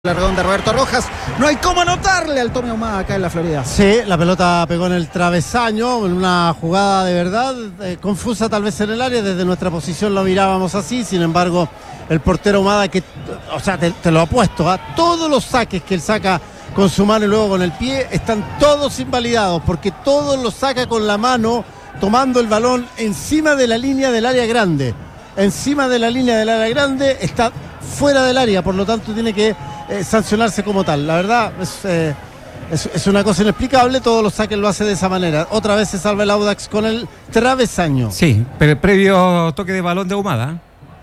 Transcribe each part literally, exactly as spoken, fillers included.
La redonda Roberto Rojas, no hay cómo anotarle al Tommy Ahumada acá en la Florida. Sí, la pelota pegó en el travesaño, en una jugada de verdad, eh, confusa tal vez en el área, desde nuestra posición lo mirábamos así, sin embargo, el portero Ahumada, que, o sea, te, te lo apuesto, ¿eh? Todos los saques que él saca con su mano y luego con el pie, están todos invalidados, porque todos los saca con la mano, tomando el balón encima de la línea del área grande. Encima de la línea del área grande, está fuera del área, por lo tanto tiene que eh, sancionarse como tal. La verdad es, eh, es, es una cosa inexplicable, todos los saques lo hace de esa manera. Otra vez se salva el Audax con el travesaño. Sí, pero el previo toque de balón de Ahumada.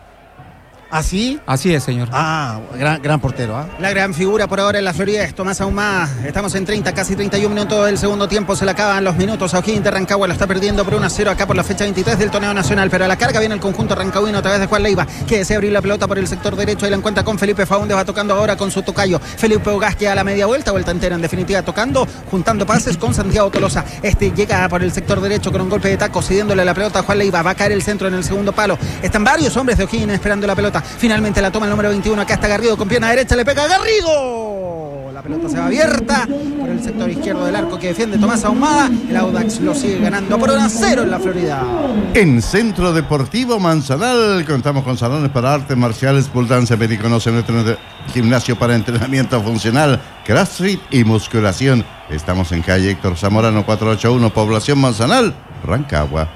¿Así? Así es, señor. Ah, gran, gran portero. ¿eh? La gran figura por ahora en la Florida es Tomás Ahumada. Estamos en treinta, casi treinta y un minutos del segundo tiempo. Se le acaban los minutos. O'Higgins de Rancagua lo está perdiendo por uno a cero acá por la fecha veintitrés del torneo nacional. Pero a la carga viene el conjunto rancagüino a través de Juan Leiva, que desea abrir la pelota por el sector derecho. Y la encuentra con Felipe Faúndez. Va tocando ahora con su tocayo Felipe Ogasque a la media vuelta, vuelta entera en definitiva, tocando, juntando pases con Santiago Tolosa. Este llega por el sector derecho con un golpe de taco, cediéndole la pelota a Juan Leiva. Va a caer el centro en el segundo palo. Están varios hombres de O'Higgins esperando la pelota. Finalmente la toma el número veintiuno, acá está Garrido con pierna derecha, le pega a Garrido, la pelota se va abierta por el sector izquierdo del arco que defiende Tomás Ahumada. El Audax lo sigue ganando por uno a cero en la Florida. En Centro Deportivo Manzanal contamos con salones para artes marciales, pole dance, periconoce, nuestro gimnasio para entrenamiento funcional, crossfit y musculación. Estamos en calle Héctor Zamorano cuatrocientos ochenta y uno, población Manzanal, Rancagua.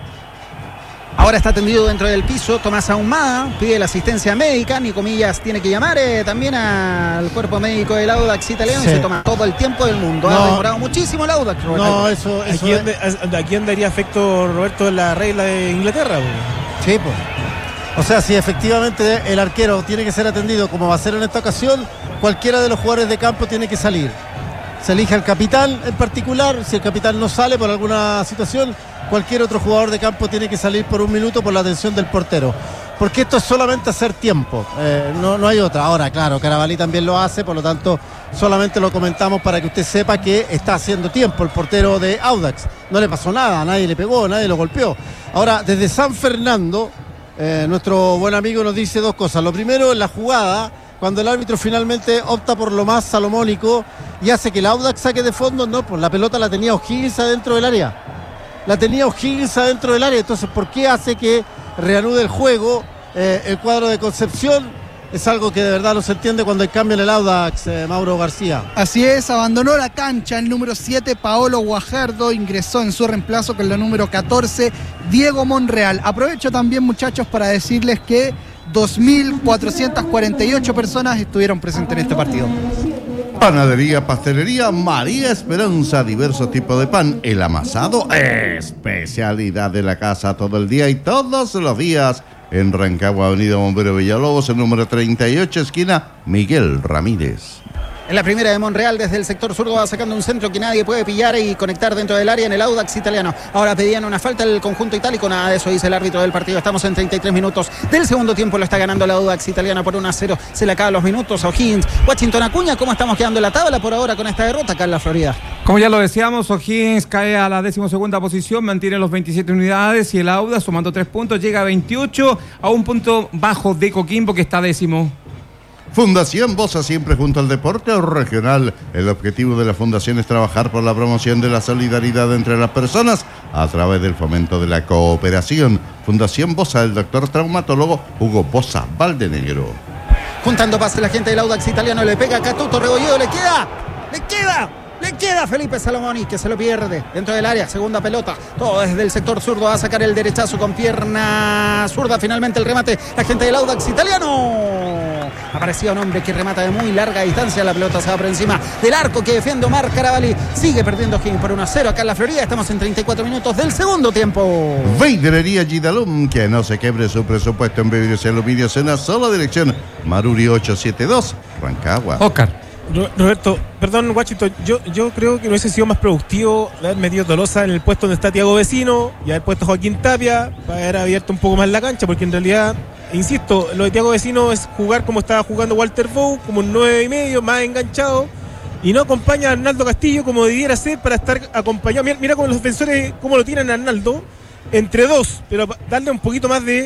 Ahora está tendido dentro del piso Tomás Ahumada, pide la asistencia médica. Nico Millas tiene que llamar eh, también al cuerpo médico del Audax italiano. Sí. Se toma todo el tiempo del mundo. No. Ha demorado muchísimo el Audax, Roberto. No, eso, eso ¿A, quién, es... ¿A quién daría efecto, Roberto, la regla de Inglaterra? Bro? Sí, pues. O sea, si efectivamente el arquero tiene que ser atendido como va a ser en esta ocasión, cualquiera de los jugadores de campo tiene que salir. Se elige al capitán en particular. Si el capitán no sale por alguna situación, cualquier otro jugador de campo tiene que salir por un minuto por la atención del portero, porque esto es solamente hacer tiempo, eh, no, no hay otra. Ahora, claro, Carabalí también lo hace, por lo tanto solamente lo comentamos para que usted sepa que está haciendo tiempo el portero de Audax. No le pasó nada, nadie le pegó, nadie lo golpeó. Ahora, desde San Fernando, eh, nuestro buen amigo nos dice dos cosas. Lo primero, en la jugada, cuando el árbitro finalmente opta por lo más salomónico y hace que el Audax saque de fondo, no, pues la pelota la tenía O'Higgins adentro del área. La tenía O'Higgins adentro del área, entonces ¿por qué hace que reanude el juego eh, el cuadro de Concepción? Es algo que de verdad no se entiende cuando cambia el Audax, eh, Mauro García. Así es, abandonó la cancha el número siete, Paolo Guajardo, ingresó en su reemplazo con la número catorce, Diego Monreal. Aprovecho también, muchachos, para decirles que dos mil cuatrocientas cuarenta y ocho personas estuvieron presentes en este partido. Panadería, pastelería María Esperanza, diversos tipos de pan, el amasado, especialidad de la casa todo el día y todos los días. En Rancagua, avenida Bombero Villalobos, el número treinta y ocho, esquina Miguel Ramírez. En la primera de Monreal, desde el sector zurdo va sacando un centro que nadie puede pillar y conectar dentro del área en el Audax italiano. Ahora pedían una falta el conjunto itálico, nada de eso dice el árbitro del partido. Estamos en treinta y tres minutos del segundo tiempo, lo está ganando el Audax italiano por uno a cero. Se le acaban los minutos a O'Higgins. Washington Acuña, ¿cómo estamos quedando en la tabla por ahora con esta derrota acá en la Florida? Como ya lo decíamos, O'Higgins cae a la decimosegunda posición, mantiene los veintisiete unidades y el Audax, sumando tres puntos, llega a veintiocho, a un punto bajo de Coquimbo, que está décimo. Fundación Bosa, siempre junto al deporte regional. El objetivo de la fundación es trabajar por la promoción de la solidaridad entre las personas a través del fomento de la cooperación. Fundación Bosa, el doctor traumatólogo Hugo Bosa Valdenegro. Juntando pase la gente del Audax italiano, le pega a Catuto, Rebolledo, le queda, le queda. Le queda Felipe Salomoni, que se lo pierde dentro del área, segunda pelota, todo desde el sector zurdo, va a sacar el derechazo con pierna zurda, finalmente el remate, la gente del Audax italiano. Aparecía un hombre que remata de muy larga distancia, la pelota se va por encima del arco que defiende Omar Carabalí, sigue perdiendo O'Higgins por uno a cero acá en la Florida. Estamos en treinta y cuatro minutos del segundo tiempo. Vidrería Gidalum, que no se quebre su presupuesto en vidrios y aluminios en una sola dirección. Maruri ochocientos setenta y dos, Rancagua. Oscar. Roberto, perdón, Washington, yo, yo creo que no hubiese sido más productivo haber metido Tolosa en el puesto donde está Tiago Vecino y haber puesto Joaquín Tapia para haber abierto un poco más la cancha, porque en realidad, insisto, lo de Tiago Vecino es jugar como estaba jugando Walter Bow, como un nueve y medio, más enganchado, y no acompaña a Arnaldo Castillo como debiera ser para estar acompañado. Mira, mira cómo los defensores, cómo lo tienen a Arnaldo, entre dos, pero darle un poquito más de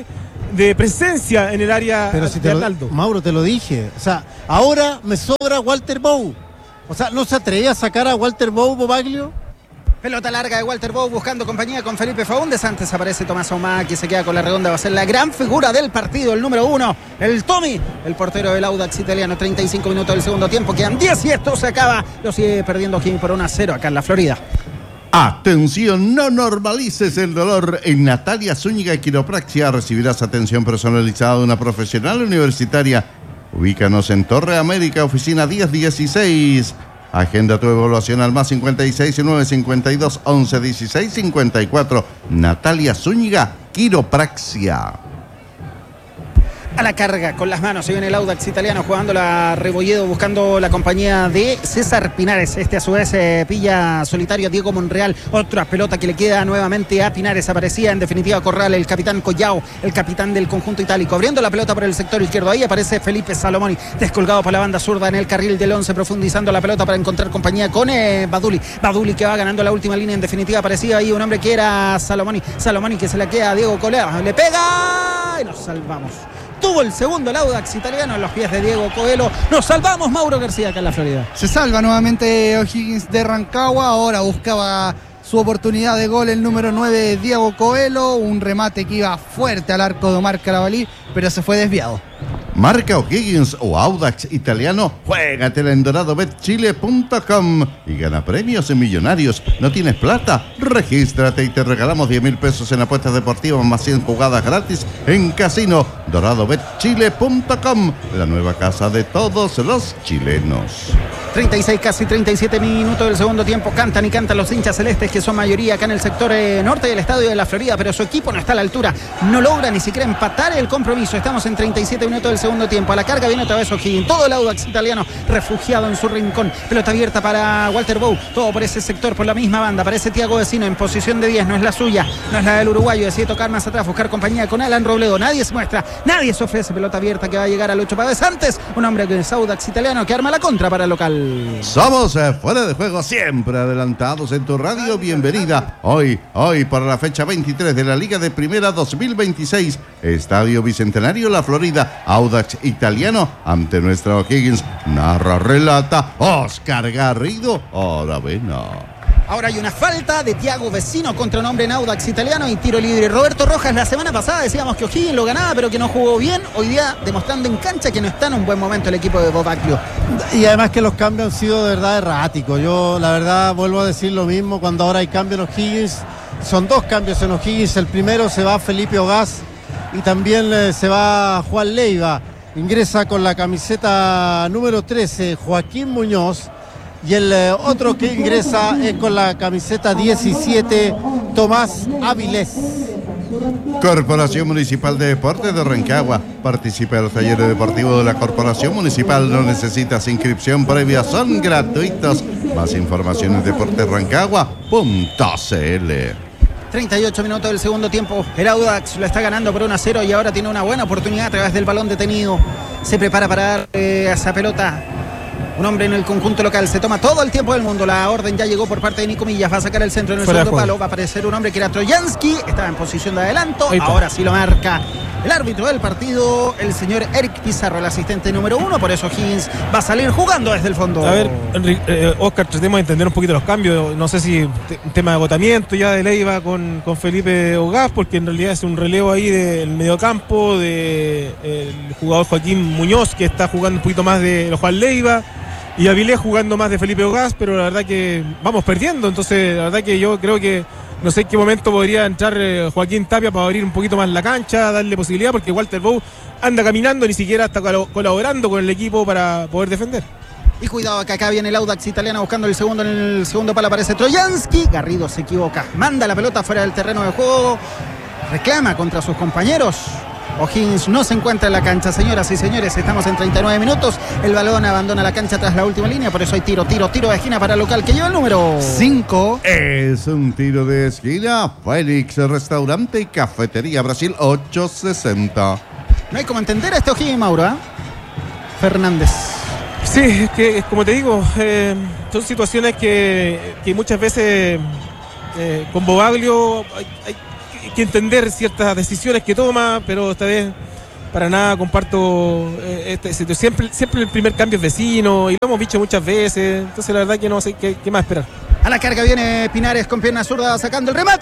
de presencia en el área Pero si de te lo, Arnaldo. Mauro, te lo dije. O sea, ahora me sobra Walter Bow. O sea, ¿no se atreve a sacar a Walter Bow, Bobaglio? Pelota larga de Walter Bow buscando compañía con Felipe Faúndez. Antes aparece Tomás Ahumada, que se queda con la redonda. Va a ser la gran figura del partido, el número uno, el Tommy, el portero del Audax italiano. treinta y cinco minutos del segundo tiempo, quedan diez y esto se acaba. Lo sigue perdiendo O'Higgins por uno a cero acá en la Florida. Atención, no normalices el dolor. En Natalia Zúñiga Quiropraxia recibirás atención personalizada de una profesional universitaria. Ubícanos en Torre América, oficina diez dieciséis. Agenda tu evaluación al más cincuenta y seis, nueve cincuenta y dos, once, dieciséis, cincuenta y cuatro. Natalia Zúñiga Quiropraxia. A la carga, con las manos, se viene el Audax italiano jugando la Rebolledo, buscando la compañía de César Pinares. Este a su vez eh, pilla solitario a Diego Monreal. Otra pelota que le queda nuevamente a Pinares. Aparecía en definitiva Corral, el capitán Collao, el capitán del conjunto itálico. Abriendo la pelota por el sector izquierdo. Ahí aparece Felipe Salomoni, descolgado por la banda zurda en el carril del once, profundizando la pelota para encontrar compañía con eh, Baduli. Baduli que va ganando la última línea. En definitiva aparecía ahí un hombre que era Salomoni. Salomoni que se la queda a Diego Colea. Le pega y nos salvamos. Tuvo el segundo el Audax italiano en los pies de Diego Coelho. Nos salvamos, Mauro García, acá en la Florida. Se salva nuevamente O'Higgins de Rancagua. Ahora buscaba su oportunidad de gol el número nueve, Diego Coelho. Un remate que iba fuerte al arco de Omar Carabalí, pero se fue desviado. Marca O'Higgins o Audax italiano, juégatela en dorado bet chile punto com y gana premios en millonarios. ¿No tienes plata? Regístrate y te regalamos diez mil pesos en apuestas deportivas más cien jugadas gratis en casino. dorado bet chile punto com, la nueva casa de todos los chilenos. treinta y seis, casi treinta y siete minutos del segundo tiempo. Cantan y cantan los hinchas celestes, que son mayoría acá en el sector eh, norte del estadio de la Florida, pero su equipo no está a la altura. No logra ni siquiera empatar el compromiso. Estamos en treinta y siete minutos del segundo tiempo. A la carga viene otra vez O'Higgins. Todo el Audax italiano refugiado en su rincón. Pelota abierta para Walter Bow. Todo por ese sector, por la misma banda. Parece Thiago Vecino en posición de diez. No es la suya, no es la del uruguayo. Decide tocar más atrás, buscar compañía con Alan Robledo. Nadie se muestra, nadie se ofrece. Pelota abierta que va a llegar al ocho Pávez. Antes, un hombre que es Audax italiano que arma la contra para el local. Somos eh, fuera de juego, siempre adelantados en tu radio. Bienvenida hoy, hoy para la fecha veintitrés de la Liga de Primera dos mil veintiséis. Estadio Bicentenario La Florida. Audax italiano ante nuestra O'Higgins. Narra, relata Oscar Garrido Aravena. Ahora hay una falta de Thiago Vecino contra un hombre en Audax italiano y tiro libre. Roberto Rojas, la semana pasada decíamos que O'Higgins lo ganaba, pero que no jugó bien. Hoy día demostrando en cancha que no está en un buen momento el equipo de Bobaglio. Y además que los cambios han sido de verdad erráticos. Yo la verdad vuelvo a decir lo mismo cuando ahora hay cambio en O'Higgins. Son dos cambios en O'Higgins. El primero se va Felipe Ogaz y también eh, se va Juan Leiva. Ingresa con la camiseta número trece Joaquín Muñoz. Y el eh, otro que ingresa es con la camiseta diecisiete, Tomás Avilés. Corporación Municipal de Deportes de Rancagua. Participa en los talleres deportivos de la Corporación Municipal. No necesitas inscripción previa, son gratuitos. Más información en deportes rancagua punto c l. treinta y ocho minutos del segundo tiempo. El Audax lo está ganando por uno a cero y ahora tiene una buena oportunidad a través del balón detenido. Se prepara para dar eh, a esa pelota. Un hombre en el conjunto local, se toma todo el tiempo del mundo. La orden ya llegó por parte de Nico Millas. Va a sacar el centro en el Fuera segundo de palo. Va a aparecer un hombre que era Trojansky. Estaba en posición de adelanto. Ahí está. Ahora sí lo marca el árbitro del partido, el señor Eric Pizarro, el asistente número uno. Por eso Higgins va a salir jugando desde el fondo. A ver, Enrique, eh, Oscar, tratemos de entender un poquito los cambios. No sé si te, un tema de agotamiento ya de Leiva con, con Felipe Ogaz, porque en realidad es un relevo ahí del mediocampo del de, jugador Joaquín Muñoz, que está jugando un poquito más de Juan Leiva. Y Avilés jugando más de Felipe Ogaz, pero la verdad que vamos perdiendo. Entonces, la verdad que yo creo que no sé en qué momento podría entrar eh, Joaquín Tapia para abrir un poquito más la cancha, darle posibilidad, porque Walter Bow anda caminando, ni siquiera está colaborando con el equipo para poder defender. Y cuidado que acá viene el Audax italiano buscando el segundo. En el segundo palo aparece Trojansky. Garrido se equivoca. Manda la pelota fuera del terreno de juego. Reclama contra sus compañeros. O'Higgins no se encuentra en la cancha, señoras y señores. Estamos en treinta y nueve minutos. El balón abandona la cancha tras la última línea. Por eso hay tiro, tiro, tiro de esquina para el local que lleva el número cinco. Es un tiro de esquina. Félix Restaurante y Cafetería Brasil ochocientos sesenta. No hay como entender a este O'Higgins, Mauro, ¿eh? Fernández. Sí, es que como te digo, eh, son situaciones que, que muchas veces eh, con Bobaglio hay, hay, que entender ciertas decisiones que toma, pero esta vez para nada comparto eh, este sitio. Siempre, siempre el primer cambio es vecino y lo hemos dicho muchas veces, entonces la verdad que no sé qué, qué más esperar. A la carga viene Pinares con pierna zurda sacando el remate.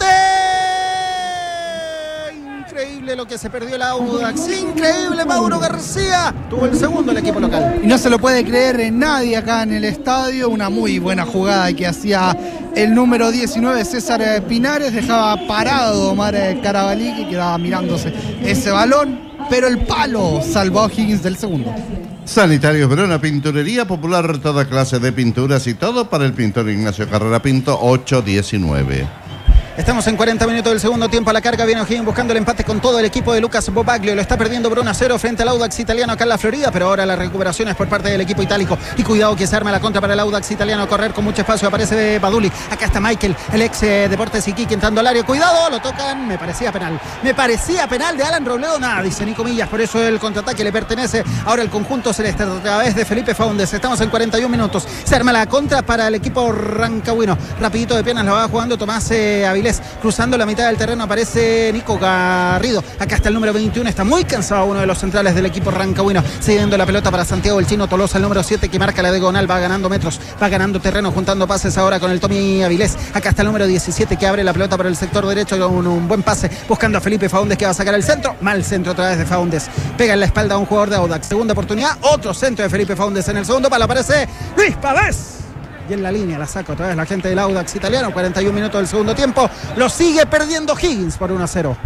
Increíble lo que se perdió el Audax. Increíble, Mauro García. Tuvo el segundo el equipo local. Y no se lo puede creer en nadie acá en el estadio. Una muy buena jugada que hacía el número diecinueve, César Pinares. Dejaba parado Omar Carabalí, que quedaba mirándose ese balón. Pero el palo salvó a Higgins del segundo. Sanitarios Verona, pinturería popular, toda clase de pinturas y todo para el pintor Ignacio Carrera Pinto, ocho diecinueve. Estamos en cuarenta minutos del segundo tiempo. A la carga viene O'Higgins buscando el empate con todo el equipo de Lucas Bobaglio. Lo está perdiendo por uno a cero frente al Audax italiano acá en la Florida, pero ahora la recuperación es por parte del equipo itálico. Y cuidado que se arma la contra para el Audax italiano. A correr con mucho espacio. Aparece Baduli. Acá está Michael, el ex eh, Deportes Iquique, entrando al área. Cuidado, lo tocan. Me parecía penal. Me parecía penal de Alan Robledo. Nada, dice Nico Millas. Por eso el contraataque le pertenece ahora el conjunto celeste a través de Felipe Faúndez. Estamos en cuarenta y un minutos. Se arma la contra para el equipo rancagüino. Rapidito de piernas la va jugando Tomás eh, Avilés. Cruzando la mitad del terreno aparece Nico Garrido. Acá está el número veintiuno. Está muy cansado uno de los centrales del equipo rancagüino. Cediendo la pelota para Santiago el Chino Tolosa, el número siete, que marca la diagonal. Va ganando metros, va ganando terreno, juntando pases ahora con el Tommy Avilés. Acá está el número diecisiete, que abre la pelota para el sector derecho con un, un buen pase, buscando a Felipe Faúndez, que va a sacar el centro. Mal centro otra vez de Faúndez. Pega en la espalda a un jugador de Audax. Segunda oportunidad. Otro centro de Felipe Faúndez en el segundo palo. Aparece Luis Pavés. Y en la línea la saca otra vez la gente del Audax italiano. cuarenta y un minutos del segundo tiempo. Lo sigue perdiendo Higgins por uno a cero.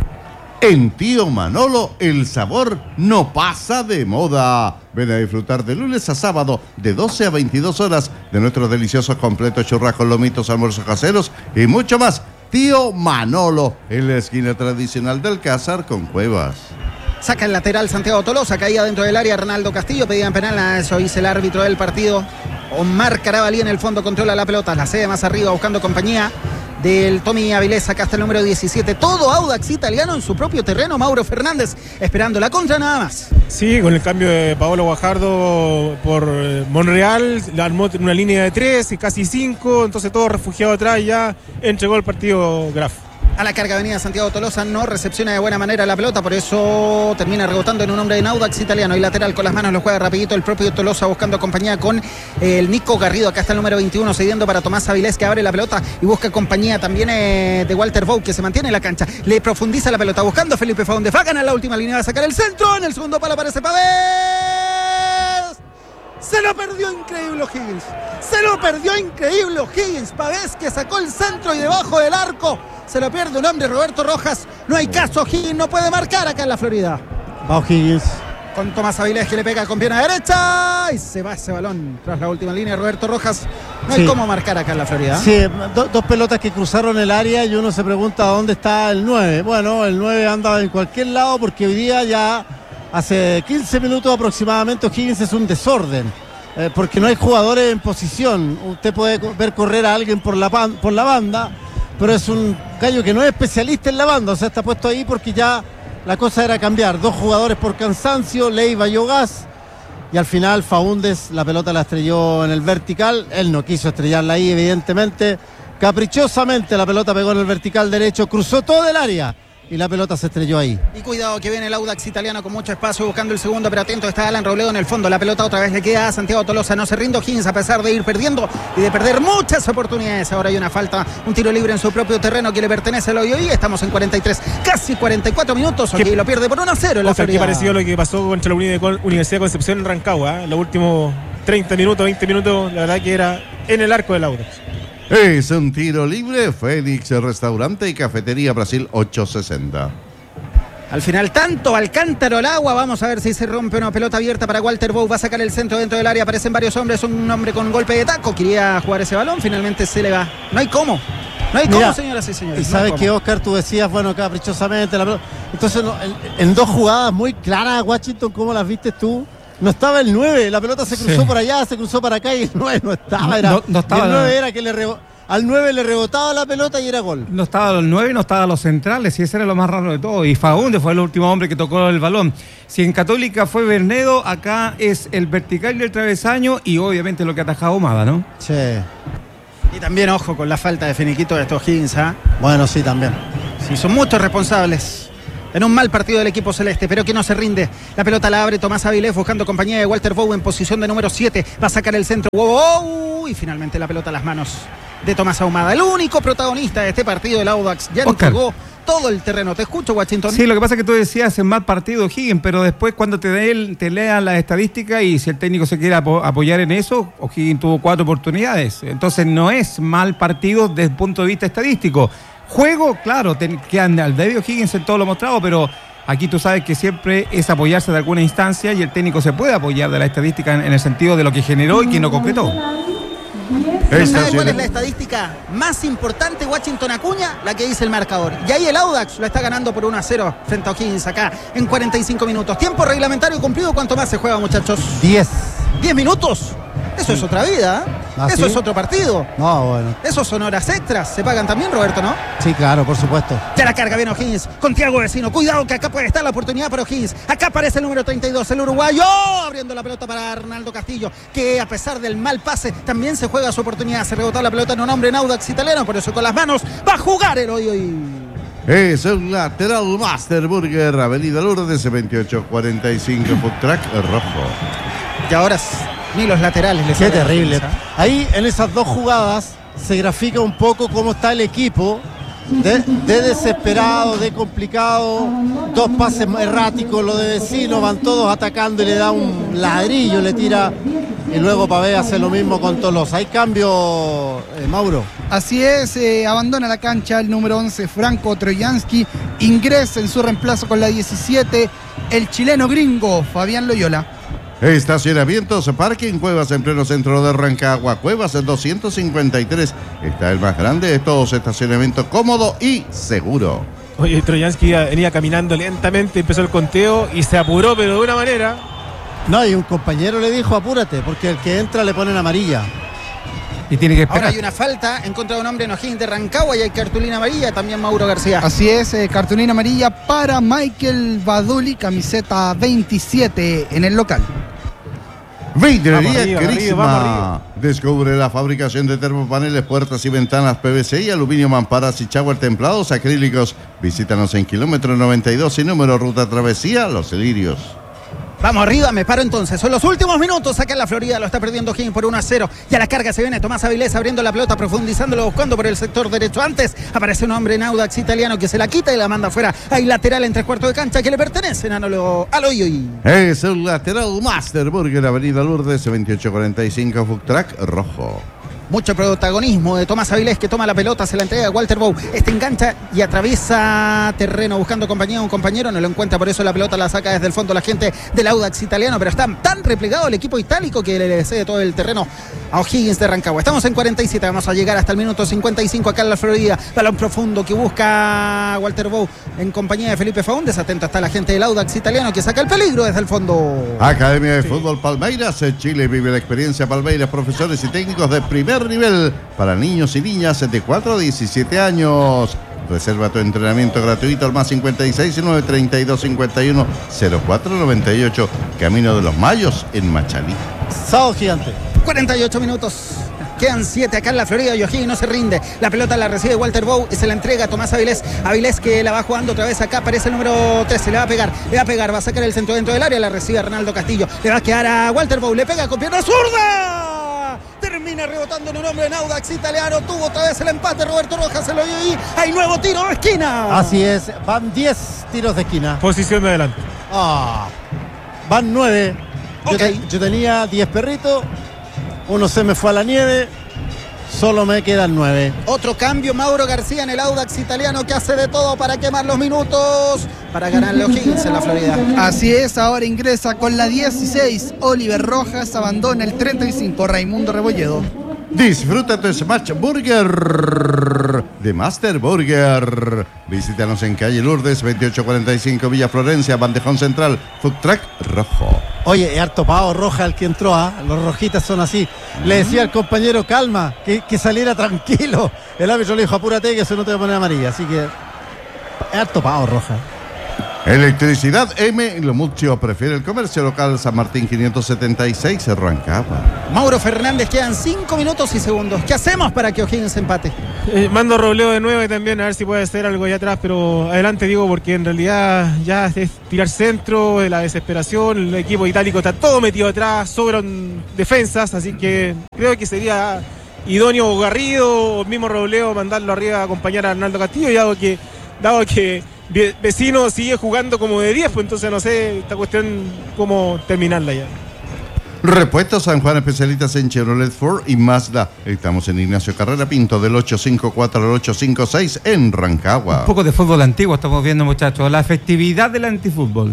En Tío Manolo, el sabor no pasa de moda. Ven a disfrutar de lunes a sábado, de doce a veintidós horas, de nuestros deliciosos completos churrascos, lomitos, almuerzos caseros y mucho más. Tío Manolo, en la esquina tradicional del Cázar con Cuevas. Saca el lateral Santiago Tolosa, caía dentro del área Arnaldo Castillo, pedían penal, eso dice el árbitro del partido. Omar Carabalí en el fondo controla la pelota, la cede más arriba buscando compañía del Tommy Avilés. Acá está el número diecisiete, todo Audax italiano en su propio terreno. Mauro Fernández esperando la contra nada más. Sí, con el cambio de Paolo Guajardo por Monreal, la armó una línea de tres y casi cinco, entonces todo refugiado atrás, ya entregó el partido Graf. A la carga venía Santiago Tolosa, no recepciona de buena manera la pelota, por eso termina rebotando en un hombre de Audax italiano. Y lateral con las manos lo juega rapidito el propio Tolosa buscando compañía con el Nico Garrido. Acá está el número veintiuno cediendo para Tomás Avilés, que abre la pelota y busca compañía también eh, de Walter Bou, que se mantiene en la cancha. Le profundiza la pelota buscando a Felipe Faúndez. Va a ganar la última línea, va a sacar el centro. En el segundo palo aparece Pavés. Se lo perdió increíble O'Higgins. Se lo perdió increíble O'Higgins. Pavés, que sacó el centro y debajo del arco se lo pierde un hombre, Roberto Rojas. No hay caso, O'Higgins no puede marcar acá en la Florida. Va O'Higgins. Con Tomás Avilés, que le pega con pierna derecha y se va ese balón tras la última línea. Roberto Rojas. No hay Sí. cómo marcar acá en la Florida. Sí, do- dos pelotas que cruzaron el área y uno se pregunta dónde está el nueve. Bueno, el nueve anda en cualquier lado porque hoy día ya hace quince minutos aproximadamente O'Higgins es un desorden. Eh, porque no hay jugadores en posición. Usted puede co- ver correr a alguien por la, pan- por la banda, pero es un gallo que no es especialista en la banda. O sea, está puesto ahí porque ya la cosa era cambiar. Dos jugadores por cansancio, Leiva y Ogás. Y al final Faúndez, la pelota la estrelló en el vertical. Él no quiso estrellarla ahí, evidentemente. Caprichosamente la pelota pegó en el vertical derecho, cruzó todo el área y la pelota se estrelló ahí. Y cuidado que viene el Audax italiano con mucho espacio buscando el segundo, pero atento está Alan Robledo en el fondo. La pelota otra vez le queda a Santiago Tolosa. No se rinde O'Higgins a pesar de ir perdiendo y de perder muchas oportunidades. Ahora hay una falta, un tiro libre en su propio terreno que le pertenece al hoy hoy. Estamos en cuarenta y tres, casi cuarenta y cuatro minutos. Aquí lo pierde por uno a cero en la O sea, que Florida. pareció lo que pasó contra la Uni- con- Universidad de Concepción en Rancagua, ¿eh? Los últimos treinta minutos, veinte minutos, la verdad que era en el arco del Audax. Es un tiro libre, Félix Restaurante y Cafetería Brasil ochocientos sesenta. Al final, tanto al cántaro al agua. Vamos a ver si se rompe una pelota abierta para Walter Bou. Va a sacar el centro dentro del área. Aparecen varios hombres. Un hombre con golpe de taco. Quería jugar ese balón. Finalmente se le va. No hay cómo. No hay Mira, cómo, señoras y señores. Y no hay sabes cómo. que, Oscar, tú decías, bueno, caprichosamente la pelota. Entonces, no, en, en dos jugadas muy claras, Washington, ¿cómo las viste tú? No estaba el nueve, la pelota se cruzó Sí. por allá, se cruzó para acá y el nueve no estaba. No, Era, no- no estaba, y el no. nueve era que le rebo- al nueve le rebotaba la pelota y era gol. No estaba los nueve y no estaba los centrales, y ese era lo más raro de todo. Y Faúndez fue el último hombre que tocó el balón. Si en Católica fue Bernedo, acá es el vertical del travesaño y obviamente lo que atajaba Humada, ¿no? Sí. Y también, ojo, con la falta de finiquito de estos Higgins, ¿ah? Bueno, sí, también. Sí, son muchos responsables en un mal partido del equipo celeste, pero que no se rinde. La pelota la abre Tomás Avilés buscando compañía de Walter Bow en posición de número siete. Va a sacar el centro. Wow, wow, y finalmente la pelota a las manos de Tomás Ahumada. El único protagonista de este partido del Audax. Ya entregó todo el terreno. Te escucho, Washington. Sí, lo que pasa es que tú decías en mal partido O'Higgins, pero después cuando te, de, te lean las estadísticas y si el técnico se quiere apo- apoyar en eso, O'Higgins tuvo cuatro oportunidades. Entonces no es mal partido desde el punto de vista estadístico. Juego, claro, ten, quedan al David O'Higgins en todo lo mostrado, pero aquí tú sabes que siempre es apoyarse de alguna instancia y el técnico se puede apoyar de la estadística en, en el sentido de lo que generó y que no concretó. ¿Sabe cuál es la estadística más importante, Washington Acuña? La que dice el marcador. Y ahí el Audax lo está ganando por uno a cero frente a O'Higgins acá en cuarenta y cinco minutos. Tiempo reglamentario cumplido. ¿Cuánto más se juega, muchachos? diez. ¿diez minutos? Eso es otra vida, ¿eh? ¿Ah, Eso sí? es otro partido. No, bueno. Esos son horas extras. Se pagan también, Roberto, ¿no? Sí, claro, por supuesto. Ya la carga bien O'Higgins con Thiago Vecino. Cuidado que acá puede estar la oportunidad para O'Higgins. Acá aparece el número treinta y dos, el uruguayo. Abriendo la pelota para Arnaldo Castillo, que a pesar del mal pase, también se juega su oportunidad. Se rebotó la pelota en un hombre en Audax italiano. Por eso con las manos va a jugar el hoy hoy. Es el lateral Master Burger, Avenida Lourdes, veintiocho cuarenta y cinco, Food Track Rojo. Y ahora ni los laterales les Qué sale la terrible. defensa. Ahí en esas dos jugadas se grafica un poco cómo está el equipo. De, de desesperado, de complicado, dos pases erráticos, lo de Vecino, van todos atacando y le da un ladrillo, le tira, y luego Pavé hace lo mismo con Tolosa. Hay cambio, eh, Mauro. Así es, eh, abandona la cancha el número once, Franco Trojansky, ingresa en su reemplazo con la diecisiete, el chileno gringo, Fabián Loyola. Estacionamientos, parking, Cuevas en pleno centro de Rancagua. Cuevas en doscientos cincuenta y tres. Está el más grande de todos. Estacionamiento cómodo y seguro. Oye, Trojansky venía caminando lentamente, empezó el conteo y se apuró, pero de una manera. No, y un compañero le dijo apúrate, porque el que entra le ponen amarilla. Y tiene que Ahora esperar. hay una falta en contra de un hombre en O'Higgins de Rancagua y hay cartulina amarilla, también Mauro García. Así es, eh, cartulina amarilla para Michael Baduli, camiseta veintisiete en el local. Vidrería Vamos arriba, Crisma. arriba, Descubre la fabricación de termopaneles, puertas y ventanas P V C y aluminio, mamparas y shower templados acrílicos. Visítanos en kilómetro noventa y dos y número ruta Travesía Los Lirios. Vamos arriba, me paro entonces. Son los últimos minutos acá en la Florida. Lo está perdiendo O'Higgins por uno a cero. Y a la carga se viene Tomás Avilés abriendo la pelota, profundizándolo, buscando por el sector derecho. Antes aparece un hombre en Audax italiano que se la quita y la manda afuera. Hay lateral en tres cuartos de cancha que le pertenecen a Nolo Aloyoy. Es el lateral Master Burger, Avenida Lourdes, veintiocho cuarenta y cinco, Food Track Rojo. Mucho protagonismo de Tomás Avilés, que toma la pelota, se la entrega a Walter Bow. Este engancha y atraviesa terreno buscando compañía de un compañero. No lo encuentra, por eso la pelota la saca desde el fondo la gente del Audax italiano. Pero está tan replegado el equipo itálico que le cede todo el terreno a O'Higgins de Rancagua. Estamos en cuarenta y siete, vamos a llegar hasta el minuto cincuenta y cinco acá en la Florida. Balón profundo que busca Walter Bow en compañía de Felipe Faúndez. Atento está la gente del Audax italiano que saca el peligro desde el fondo. Academia de Fútbol Palmeiras, Chile vive la experiencia Palmeiras, profesores y técnicos de primer nivel para niños y niñas de cuatro a diecisiete años. Reserva tu entrenamiento gratuito al más cincuenta y seis, nueve treinta y dos, cincuenta y uno, cero cuatro noventa y ocho, Camino de los Mayos en Machalí. Sábado gigante. cuarenta y ocho minutos. Quedan siete acá en la Florida y O'Higgins no se rinde. La pelota la recibe Walter Bow y se la entrega a Tomás Avilés. Avilés que la va jugando otra vez acá. Aparece el número trece. Le va a pegar. Le va a pegar. Va a sacar el centro dentro del área. La recibe Arnaldo Castillo. Le va a quedar a Walter Bow. Le pega con pierna zurda. Termina rebotando en un hombre en Audax italiano. Tuvo otra vez el empate. Roberto Rojas se lo dio ahí. Hay nuevo tiro de esquina. Así es, van diez tiros de esquina. Posición de adelante. Ah, van nueve. Yo, Ok. te- yo tenía diez perritos, uno se me fue a la nieve, solo me quedan nueve. Otro cambio, Mauro García en el Audax italiano que hace de todo para quemar los minutos. Para ganarle a O'Higgins en la Florida. Así es, ahora ingresa con la dieciséis, Oliver Rojas, abandona el treinta y cinco, Raimundo Rebolledo. Disfruta tu Smash Burger de Master Burger. Visítanos en calle Lourdes, veintiocho cuarenta y cinco, Villa Florencia, Bandejón Central, Food Track Rojo. Oye, es harto pavo roja el que entró, ¿ah? Los rojitas son así. Le decía al compañero, calma, que, que saliera tranquilo. El árbitro le dijo, apúrate que eso no te va a poner amarilla. Así que es harto pavo roja. Electricidad M, lo mucho prefiere el comercio local San Martín quinientos setenta y seis, Rancagua. Mauro Fernández, quedan cinco minutos y segundos. ¿Qué hacemos para que O'Higgins empate? Eh, mando Robleo de nueve también, a ver si puede hacer algo allá atrás, pero adelante digo, porque en realidad ya es tirar centro, la desesperación, el equipo itálico está todo metido atrás, sobran defensas, así que creo que sería idóneo Garrido o mismo Robleo mandarlo arriba a acompañar a Arnaldo Castillo, dado que, dado que Vecino sigue jugando como de diez, pues entonces no sé esta cuestión cómo terminarla ya. Repuestos San Juan, especialistas en Chevrolet, Ford y Mazda. Estamos en Ignacio Carrera Pinto del ocho cinco cuatro al ocho cinco seis en Rancagua. Un poco de fútbol antiguo estamos viendo, muchachos. La efectividad del antifútbol.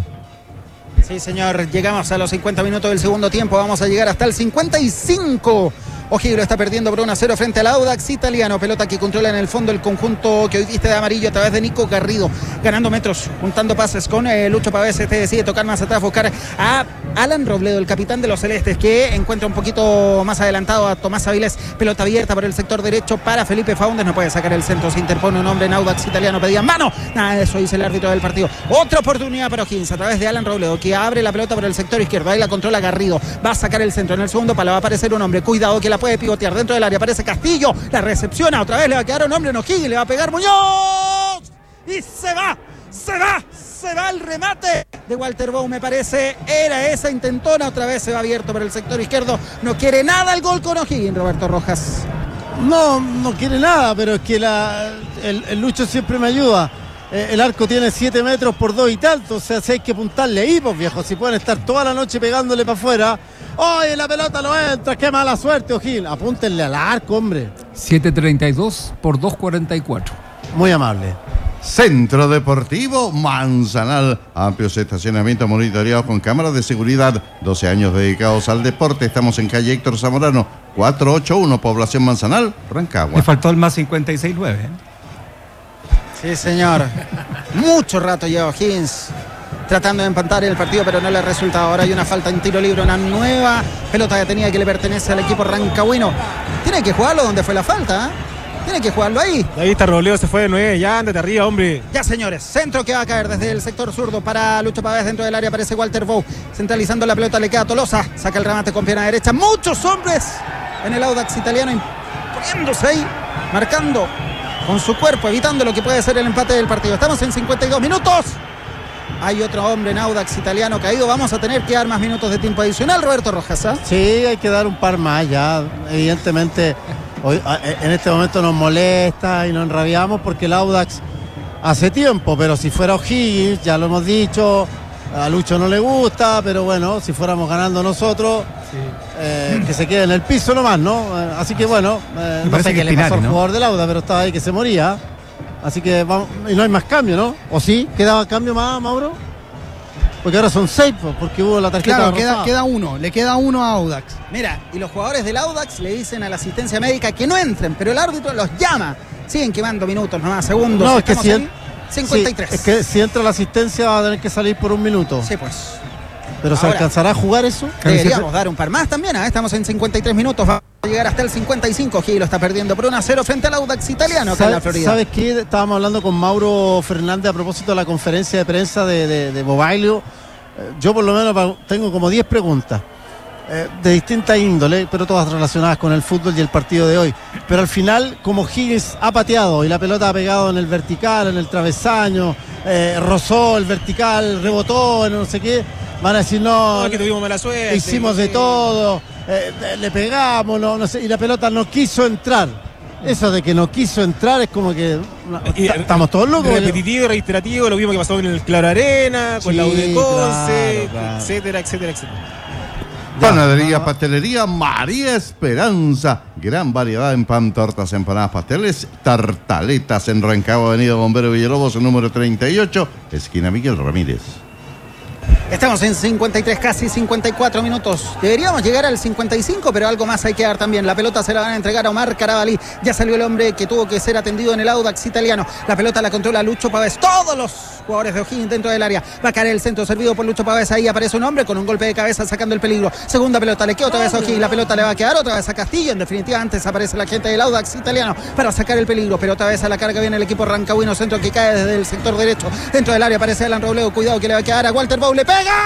Sí, señor. Llegamos a los cincuenta minutos del segundo tiempo. Vamos a llegar hasta el cincuenta y cinco. O'Higgins lo está perdiendo por uno a cero frente al Audax italiano. Pelota que controla en el fondo el conjunto que hoy viste de amarillo a través de Nico Garrido. Ganando metros, juntando pases con eh, Lucho Pavés. Este decide tocar más atrás, buscar a Alan Robledo, el capitán de los celestes, que encuentra un poquito más adelantado a Tomás Avilés. Pelota abierta por el sector derecho para Felipe Faúndez. No puede sacar el centro, se interpone un hombre en Audax italiano. Pedía mano. Nada de eso dice el árbitro del partido. Otra oportunidad para O'Higgins a través de Alan Robledo, que abre la pelota por el sector izquierdo. Ahí la controla Garrido. Va a sacar el centro. En el segundo palo va a aparecer un hombre. Cuidado que la puede pivotear dentro del área. Aparece Castillo. La recepciona. Otra vez le va a quedar un hombre en O'Higgins. Le va a pegar Muñoz. Y se va. Se va. Se va el remate de Walter Bou, me parece. Era esa intentona. Otra vez se va abierto por el sector izquierdo. No quiere nada el gol con O'Higgins, Roberto Rojas. No, no quiere nada, pero es que la, el, el Lucho siempre me ayuda. Eh, el arco tiene siete metros por dos y tanto, o sea, si hay que apuntarle ahí, pues viejo, si pueden estar toda la noche pegándole para afuera. ¡Oye, la pelota no entra! ¡Qué mala suerte, O'Higgins! Apúntenle al arco, hombre. siete treinta y dos por dos cuarenta y cuatro. Muy amable. Centro Deportivo Manzanal. Amplios estacionamientos monitoreados con cámaras de seguridad. doce años dedicados al deporte. Estamos en calle Héctor Zamorano, cuatrocientos ochenta y uno, población Manzanal, Rancagua. Le faltó el más cincuenta y seis nueve. ¿eh? Sí, señor. Mucho rato lleva O'Higgins tratando de empatar el partido, pero no le ha resultado. Ahora hay una falta en tiro libre, una nueva pelota detenida que le pertenece al equipo rancagüino. Tiene que jugarlo donde fue la falta, ¿eh? Tiene que jugarlo ahí. Ahí está Robleo, se fue de nueve, ya ándate arriba, hombre. Ya, señores, centro que va a caer desde el sector zurdo para Lucho Pavés. Dentro del área aparece Walter Bou, centralizando la pelota, le queda a Tolosa, saca el remate con pierna derecha. Muchos hombres en el Audax italiano imponiéndose ahí, marcando con su cuerpo, evitando lo que puede ser el empate del partido. Estamos en cincuenta y dos minutos. Hay otro hombre en Audax italiano caído. Vamos a tener que dar más minutos de tiempo adicional, Roberto Rojas, ¿eh? Sí, hay que dar un par más ya. Evidentemente, hoy, en este momento nos molesta y nos enrabiamos porque el Audax hace tiempo, pero si fuera O'Higgins, ya lo hemos dicho, a Lucho no le gusta, pero bueno, si fuéramos ganando nosotros, sí. eh, que se quede en el piso nomás, ¿no? Eh, así que bueno, eh, no sé qué le pasó al ¿no? jugador del Audax, pero estaba ahí que se moría. Así que vamos, y no hay más cambio, ¿no? ¿O sí? ¿Queda cambio más, Mauro? Porque ahora son seis, porque hubo la tarjeta. Claro, queda, queda uno, le queda uno a Audax. Mira, y los jugadores del Audax le dicen a la asistencia médica que no entren, pero el árbitro los llama. Siguen quemando minutos, nomás, segundos. No, es que si en, cincuenta y tres. Sí, es que si entra la asistencia va a tener que salir por un minuto. Sí, pues. ¿Pero ahora, se alcanzará a jugar eso? Deberíamos dar un par más también, ¿eh? Estamos en cincuenta y tres minutos, va a llegar hasta el cincuenta y cinco. Gil lo está perdiendo por uno a cero frente al Audax italiano acá en la Florida. ¿Sabes qué? Estábamos hablando con Mauro Fernández a propósito de la conferencia de prensa de, de, de Bobaglio. Yo por lo menos tengo como diez preguntas eh, de distinta índole, pero todas relacionadas con el fútbol y el partido de hoy. Pero al final, como Higgins ha pateado y la pelota ha pegado en el vertical, en el travesaño, eh, rozó el vertical, rebotó, en no sé qué, van a decir no, no que tuvimos mala suerte, hicimos de sí. todo, eh, le pegamos, no, no sé, y la pelota no quiso entrar. Eso de que no quiso entrar es como que no, y, estamos todos locos. Repetitivo y reiterativo, lo mismo que pasó en el Claro Arena, con sí, la U D Conce, claro, claro. etcétera, etcétera, etcétera. Panadería, pastelería María Esperanza. Gran variedad en pan, tortas, empanadas, pasteles, tartaletas en Rancagua, Avenida Bombero Villalobos, número treinta y ocho, esquina Miguel Ramírez. Estamos en cincuenta y tres, casi cincuenta y cuatro minutos. Deberíamos llegar al cincuenta y cinco, pero algo más hay que dar también. La pelota se la van a entregar a Omar Carabalí. Ya salió el hombre que tuvo que ser atendido en el Audax italiano. La pelota la controla Lucho Pavés. Todos los jugadores de O'Higgins dentro del área. Va a caer el centro servido por Lucho Pavés. Ahí aparece un hombre con un golpe de cabeza sacando el peligro. Segunda pelota, le queda otra vez a O'Higgins. La pelota le va a quedar otra vez a Castillo. En definitiva, antes aparece la gente del Audax italiano para sacar el peligro. Pero otra vez a la carga viene el equipo rancagüino. Centro que cae desde el sector derecho. Dentro del área aparece Alan Robledo. Cuidado que le va a quedar a Walter Bou. Le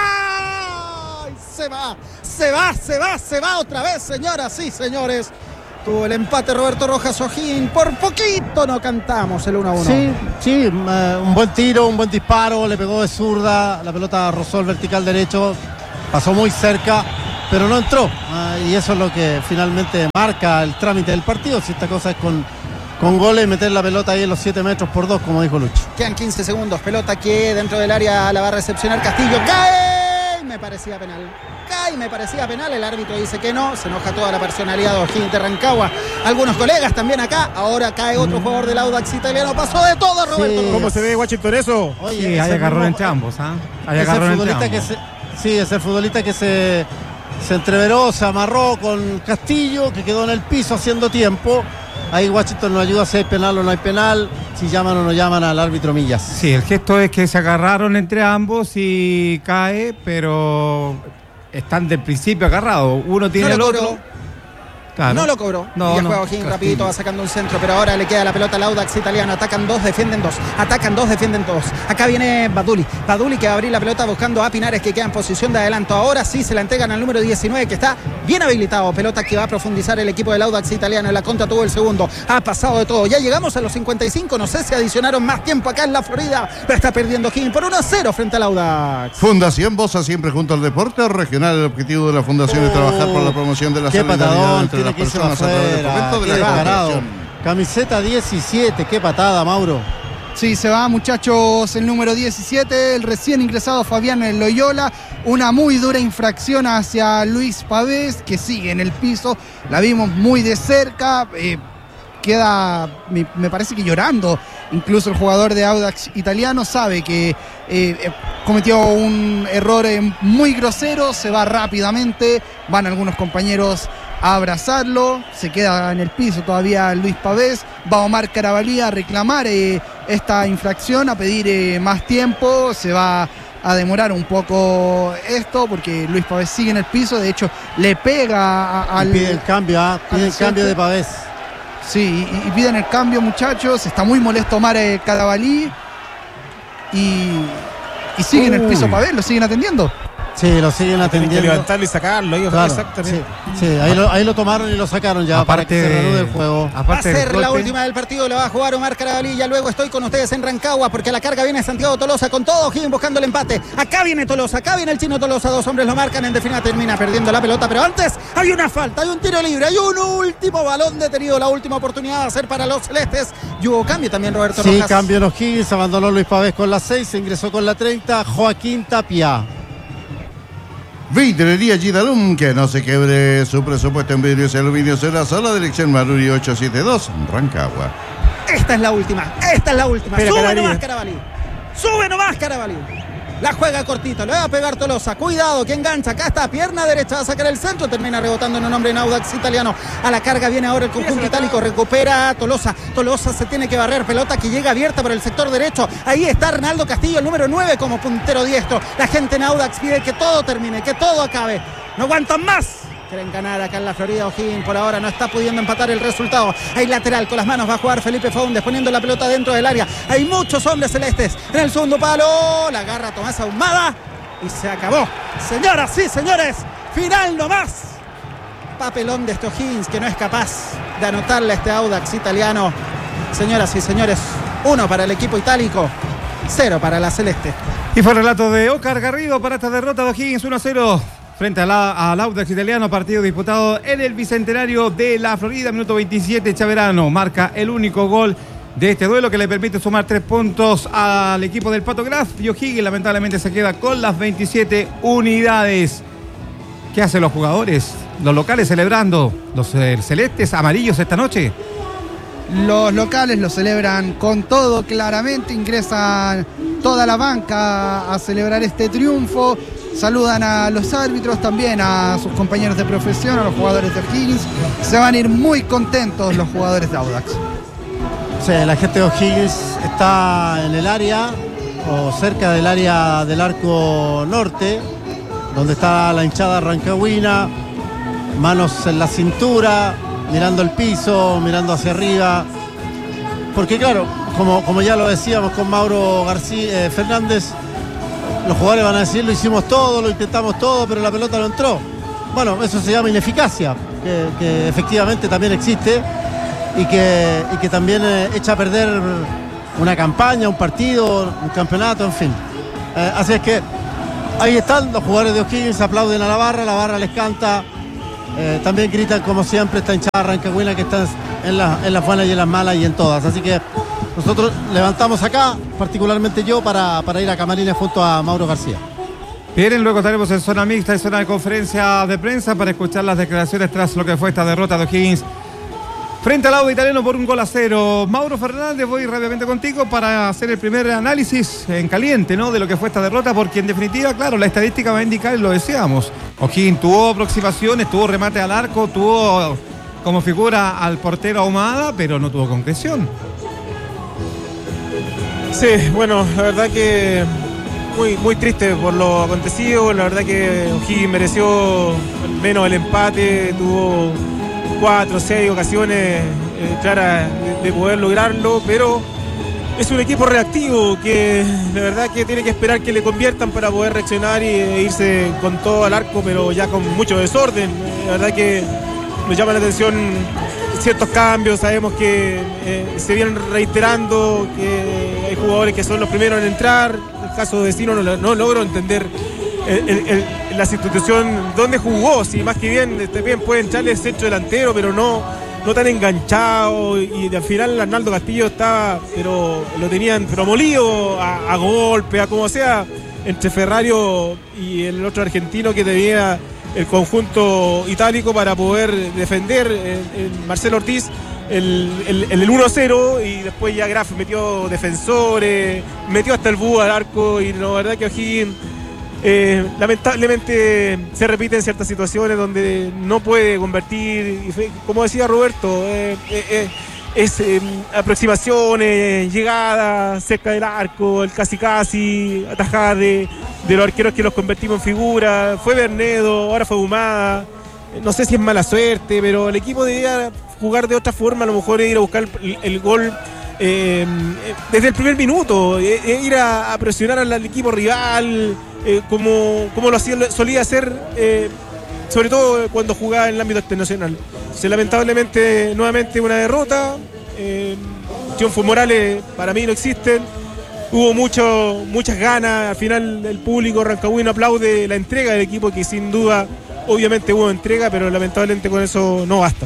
pega. Se va, se va, se va, se va otra vez, señoras y señores. Tuvo el empate Roberto Rojas O'Higgins. Por poquito no cantamos el uno a uno. Sí, sí, uh, un buen tiro, un buen disparo. Le pegó de zurda. La pelota rozó el vertical derecho. Pasó muy cerca, pero no entró. Uh, y eso es lo que finalmente marca el trámite del partido. Si esta cosa es con, con goles, meter la pelota ahí en los siete metros por dos, como dijo Lucho. Quedan quince segundos. Pelota que dentro del área la va a recepcionar Castillo. ¡Cae! Me parecía penal. Cae, me parecía penal. El árbitro dice que no. Se enoja toda la personalidad de O'Higgins de Rancagua. Algunos colegas también acá. Ahora cae otro mm. jugador del Audax italiano. Pasó de todo, Roberto. Sí. ¿Cómo se ve, Washington, eso? Oye, sí, hay agarrón entre ambos. ¿ah? Hay es agarrón el futbolista entre que ambos. se, sí, es el futbolista que se, se entreveró, se amarró con Castillo, que quedó en el piso haciendo tiempo. Ahí Washington nos ayuda si hay penal o no hay penal, si llaman o no llaman al árbitro Millas. Sí, el gesto es que se agarraron entre ambos y cae, pero están del principio agarrados. Uno tiene no el otro. otro. Claro. No lo cobró. No, y ya no, juega O'Higgins rapidito, va sacando un centro, pero ahora le queda la pelota al Audax italiano. Atacan dos, defienden dos. Atacan dos, defienden dos. Acá viene Baduli. Baduli que va a abrir la pelota buscando a Pinares, que queda en posición de adelanto. Ahora sí se la entregan al número diecinueve, que está bien habilitado. Pelota que va a profundizar el equipo del Audax italiano. En la contra tuvo el segundo. Ha pasado de todo. Ya llegamos a los cincuenta y cinco. No sé si adicionaron más tiempo acá en la Florida. La está perdiendo O'Higgins por uno a cero frente al Audax. Fundación Bosa, siempre junto al deporte regional. El objetivo de la fundación oh, es trabajar por la promoción de la solidaridad entre las personas a través del fomento de la descarado. Camiseta diecisiete, qué patada, Mauro. Sí, se va, muchachos, el número diecisiete, el recién ingresado Fabián Loyola. Una muy dura infracción hacia Luis Pavés, que sigue en el piso. La vimos muy de cerca. Eh, queda, me, me parece que llorando. Incluso el jugador de Audax italiano sabe que eh, cometió un error eh, muy grosero. Se va rápidamente. Van algunos compañeros a abrazarlo, se queda en el piso todavía Luis Pavés. Va Omar Carabalí a reclamar eh, esta infracción, a pedir eh, más tiempo. Se va a demorar un poco esto porque Luis Pavés sigue en el piso. De hecho, le pega a, al... Y pide el cambio, ¿eh? pide el cambio de Pavés. Sí, y, y piden el cambio, muchachos. Está muy molesto Omar eh, Carabalí. Y, y sigue en el piso Pavés, lo siguen atendiendo. Sí, lo siguen atendiendo. Tienen que levantarlo y sacarlo. Ellos, claro, exactamente. Sí, sí ahí, lo, ahí lo tomaron y lo sacaron ya aparte para que se reanude el juego. Va a ser la última del partido, la va a jugar Omar Carabalí. Ya luego estoy con ustedes en Rancagua porque a la carga viene Santiago Tolosa con todo O'Higgins buscando el empate. Acá viene Tolosa, acá viene el chino Tolosa. Dos hombres lo marcan, en definitiva termina perdiendo la pelota. Pero antes hay una falta, hay un tiro libre, hay un último balón detenido. La última oportunidad de hacer para los celestes. Y hubo cambio también, Roberto Sí, Rojas. cambio en O'Higgins, abandonó Luis Pavés con la seis, se ingresó con la treinta, Joaquín Tapia. Vidrería Gidalum, que no se quebre su presupuesto en vidrios y aluminio. Será sola dirección Maruri ochocientos setenta y dos, Rancagua. Esta es la última, esta es la última. Espera, Sube Carabalí. nomás Carabalí. Sube nomás Carabalí. La juega cortito, le va a pegar Tolosa. Cuidado, que engancha. Acá está, pierna derecha, va a sacar el centro. Termina rebotando en un hombre en Audax italiano. A la carga viene ahora el conjunto itálico. Recupera Tolosa. Tolosa se tiene que barrer. Pelota que llega abierta por el sector derecho. Ahí está Arnaldo Castillo, el número nueve, como puntero diestro. La gente en Audax pide que todo termine, que todo acabe. No aguantan más. Quieren ganar acá en la Florida. O'Higgins por ahora no está pudiendo empatar el resultado. Hay lateral con las manos, va a jugar Felipe Faúndez poniendo la pelota dentro del área. Hay muchos hombres celestes en el segundo palo. La agarra Tomás Ahumada y se acabó. Señoras y señores, final nomás. Papelón de este O'Higgins que no es capaz de anotarle a este Audax italiano. Señoras y señores, uno para el equipo itálico, cero para la celeste. Y fue el relato de Óscar Garrido para esta derrota de O'Higgins uno a cero. Frente al Audax italiano, partido disputado en el Bicentenario de la Florida, minuto veintisiete, Chaverano marca el único gol de este duelo que le permite sumar tres puntos al equipo del Pato Graf. Y O'Higgins lamentablemente se queda con las veintisiete unidades. ¿Qué hacen los jugadores? Los locales celebrando, los eh, celestes amarillos esta noche. Los locales lo celebran con todo, claramente. Ingresan toda la banca a celebrar este triunfo. Saludan a los árbitros, también a sus compañeros de profesión, a los jugadores de O'Higgins. Se van a ir muy contentos los jugadores de Audax. Sí, la gente de O'Higgins está en el área o cerca del área del arco norte, donde está la hinchada rancagüina, manos en la cintura, mirando el piso, mirando hacia arriba. Porque claro, como, como ya lo decíamos con Mauro García eh, Fernández, los jugadores van a decir, lo hicimos todo, lo intentamos todo, pero la pelota no entró. Bueno, eso se llama ineficacia, que, que efectivamente también existe y que, y que también eh, echa a perder una campaña, un partido, un campeonato, en fin. Eh, así es que ahí están los jugadores de O'Higgins, aplauden a la barra, la barra les canta. Eh, también gritan como siempre esta hinchada rancagüina que está en, la, en las buenas y en las malas y en todas. Así que nosotros levantamos acá, particularmente yo, para, para ir a Camarines junto a Mauro García. Bien, luego estaremos en zona mixta y zona de conferencia de prensa para escuchar las declaraciones tras lo que fue esta derrota de O'Higgins frente al Audax Italiano por un gol a cero. Mauro Fernández, voy rápidamente contigo para hacer el primer análisis en caliente, ¿no?, de lo que fue esta derrota, porque en definitiva, claro, la estadística va a indicar, y lo decíamos, O'Higgins tuvo aproximaciones, tuvo remate al arco, tuvo como figura al portero Ahumada, pero no tuvo concreción. Sí, bueno, la verdad que muy, muy triste por lo acontecido. La verdad que O'Higgins mereció al menos el empate, tuvo cuatro o seis ocasiones eh, claras de, de poder lograrlo, pero es un equipo reactivo que la verdad que tiene que esperar que le conviertan para poder reaccionar y e irse con todo al arco, pero ya con mucho desorden. La verdad que nos llama la atención ciertos cambios, sabemos que eh, se vienen reiterando, que hay jugadores que son los primeros en entrar. El caso de Vecino no, no logro entender el, el, el, la institución donde jugó, si más que bien, este, bien puede entrarle el centro delantero, pero no, no tan enganchado, y, y al final Arnaldo Castillo estaba, pero lo tenían pero molido a, a golpe, a como sea, entre Ferrario y el otro argentino que tenía el conjunto itálico para poder defender el, el Marcelo Ortiz el, el, el uno a cero, y después ya Graf metió defensores, metió hasta el búho al arco, y la verdad que O'Higgins eh, lamentablemente se repiten ciertas situaciones donde no puede convertir, y como decía Roberto, eh, eh, eh, es eh, aproximaciones, llegadas cerca del arco, el casi casi, atajadas de, de los arqueros que los convertimos en figura. Fue Bernedo, ahora fue Ahumada. No sé si es mala suerte, pero el equipo debía jugar de otra forma, a lo mejor ir a buscar el, el gol eh, desde el primer minuto, eh, ir a, a presionar al, al equipo rival, eh, como, como lo hacía, solía hacer, eh, sobre todo cuando jugaba en el ámbito internacional. Se, lamentablemente, nuevamente una derrota. Eh, triunfos morales para mí no existen. Hubo mucho, muchas ganas. Al final el público rancagüino aplaude la entrega del equipo, que sin duda, obviamente hubo entrega, pero lamentablemente con eso no basta.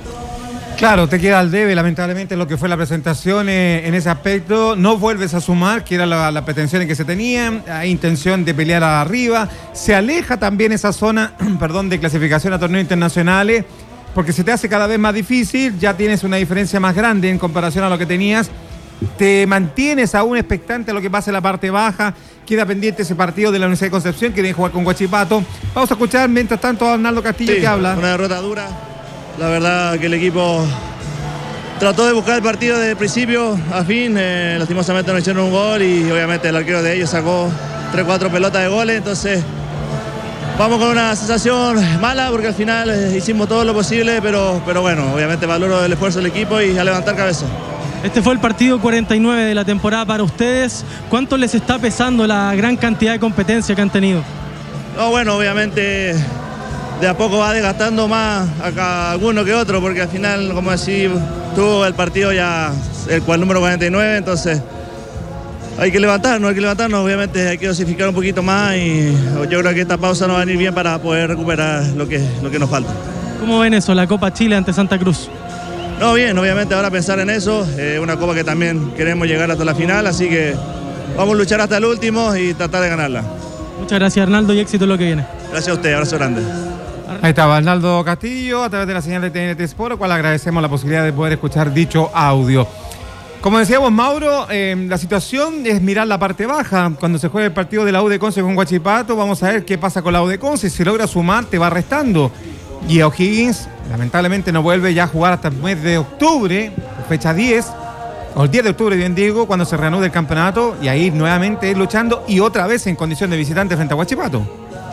Claro, te queda al debe, lamentablemente, lo que fue la presentación eh, en ese aspecto. No vuelves a sumar, que era la, la pretensión que se tenía. Hay intención de pelear arriba. Se aleja también esa zona, perdón, de clasificación a torneos internacionales, porque se te hace cada vez más difícil. Ya tienes una diferencia más grande en comparación a lo que tenías. Te mantienes aún expectante a lo que pase en la parte baja. Queda pendiente ese partido de la Universidad de Concepción, que viene a jugar con Huachipato. Vamos a escuchar mientras tanto a Arnaldo Castillo, sí, que habla. Una derrota dura. La verdad que el equipo trató de buscar el partido desde el principio a fin. Eh, lastimosamente no hicieron un gol, y obviamente el arquero de ellos sacó tres cuatro pelotas de goles. Entonces vamos con una sensación mala, porque al final eh, hicimos todo lo posible, pero, pero bueno, obviamente valoro el esfuerzo del equipo y a levantar cabeza. Este fue el partido cuarenta y nueve de la temporada para ustedes. ¿Cuánto les está pesando la gran cantidad de competencia que han tenido? No, bueno, obviamente de a poco va desgastando más a alguno que otro, porque al final, como decís, tuvo el partido ya el cual número cuarenta y nueve, entonces hay que levantarnos, hay que levantarnos, obviamente hay que dosificar un poquito más, y yo creo que esta pausa nos va a venir bien para poder recuperar lo que, lo que nos falta. ¿Cómo ven eso, la Copa Chile ante Santa Cruz? No, bien, obviamente ahora pensar en eso, eh, una copa que también queremos llegar hasta la final, así que vamos a luchar hasta el último y tratar de ganarla. Muchas gracias, Arnaldo, y éxito en lo que viene. Gracias a usted, abrazo grande. Ahí estaba Arnaldo Castillo a través de la señal de T N T Sport, al cual agradecemos la posibilidad de poder escuchar dicho audio. Como decíamos, Mauro, eh, la situación es mirar la parte baja. Cuando se juega el partido de la U de Conce con Huachipato, vamos a ver qué pasa con la U de Conce. Si logra sumar, te va restando. Y a O'Higgins, lamentablemente, no vuelve ya a jugar hasta el mes de octubre, fecha diez. O el diez de octubre, bien digo, cuando se reanude el campeonato y ahí nuevamente ir luchando y otra vez en condición de visitante frente a Huachipato.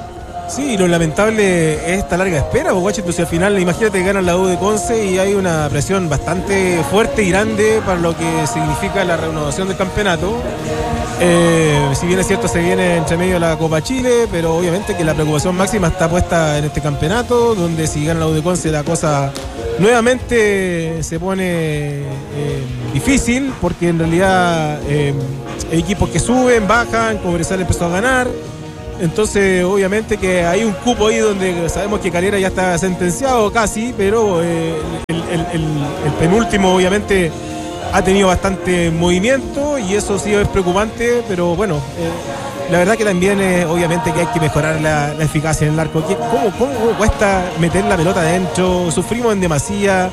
Sí, lo lamentable es esta larga espera, porque Huachipato, si al final, imagínate que ganan la U de Conce y hay una presión bastante fuerte y grande para lo que significa la renovación del campeonato. Eh, si bien es cierto, se viene entre medio la Copa Chile, pero obviamente que la preocupación máxima está puesta en este campeonato, donde si gana la U de Conce la cosa nuevamente se pone eh, difícil, porque en realidad eh, hay equipos que suben, bajan, Cobresal empezó a ganar. Entonces, obviamente que hay un cupo ahí donde sabemos que Calera ya está sentenciado casi, pero eh, el, el, el, el penúltimo obviamente ha tenido bastante movimiento y eso sí es preocupante, pero bueno, eh, la verdad que también eh, obviamente que hay que mejorar la, la eficacia en el arco. ¿Cómo, ¿Cómo cuesta meter la pelota adentro? Sufrimos en demasía.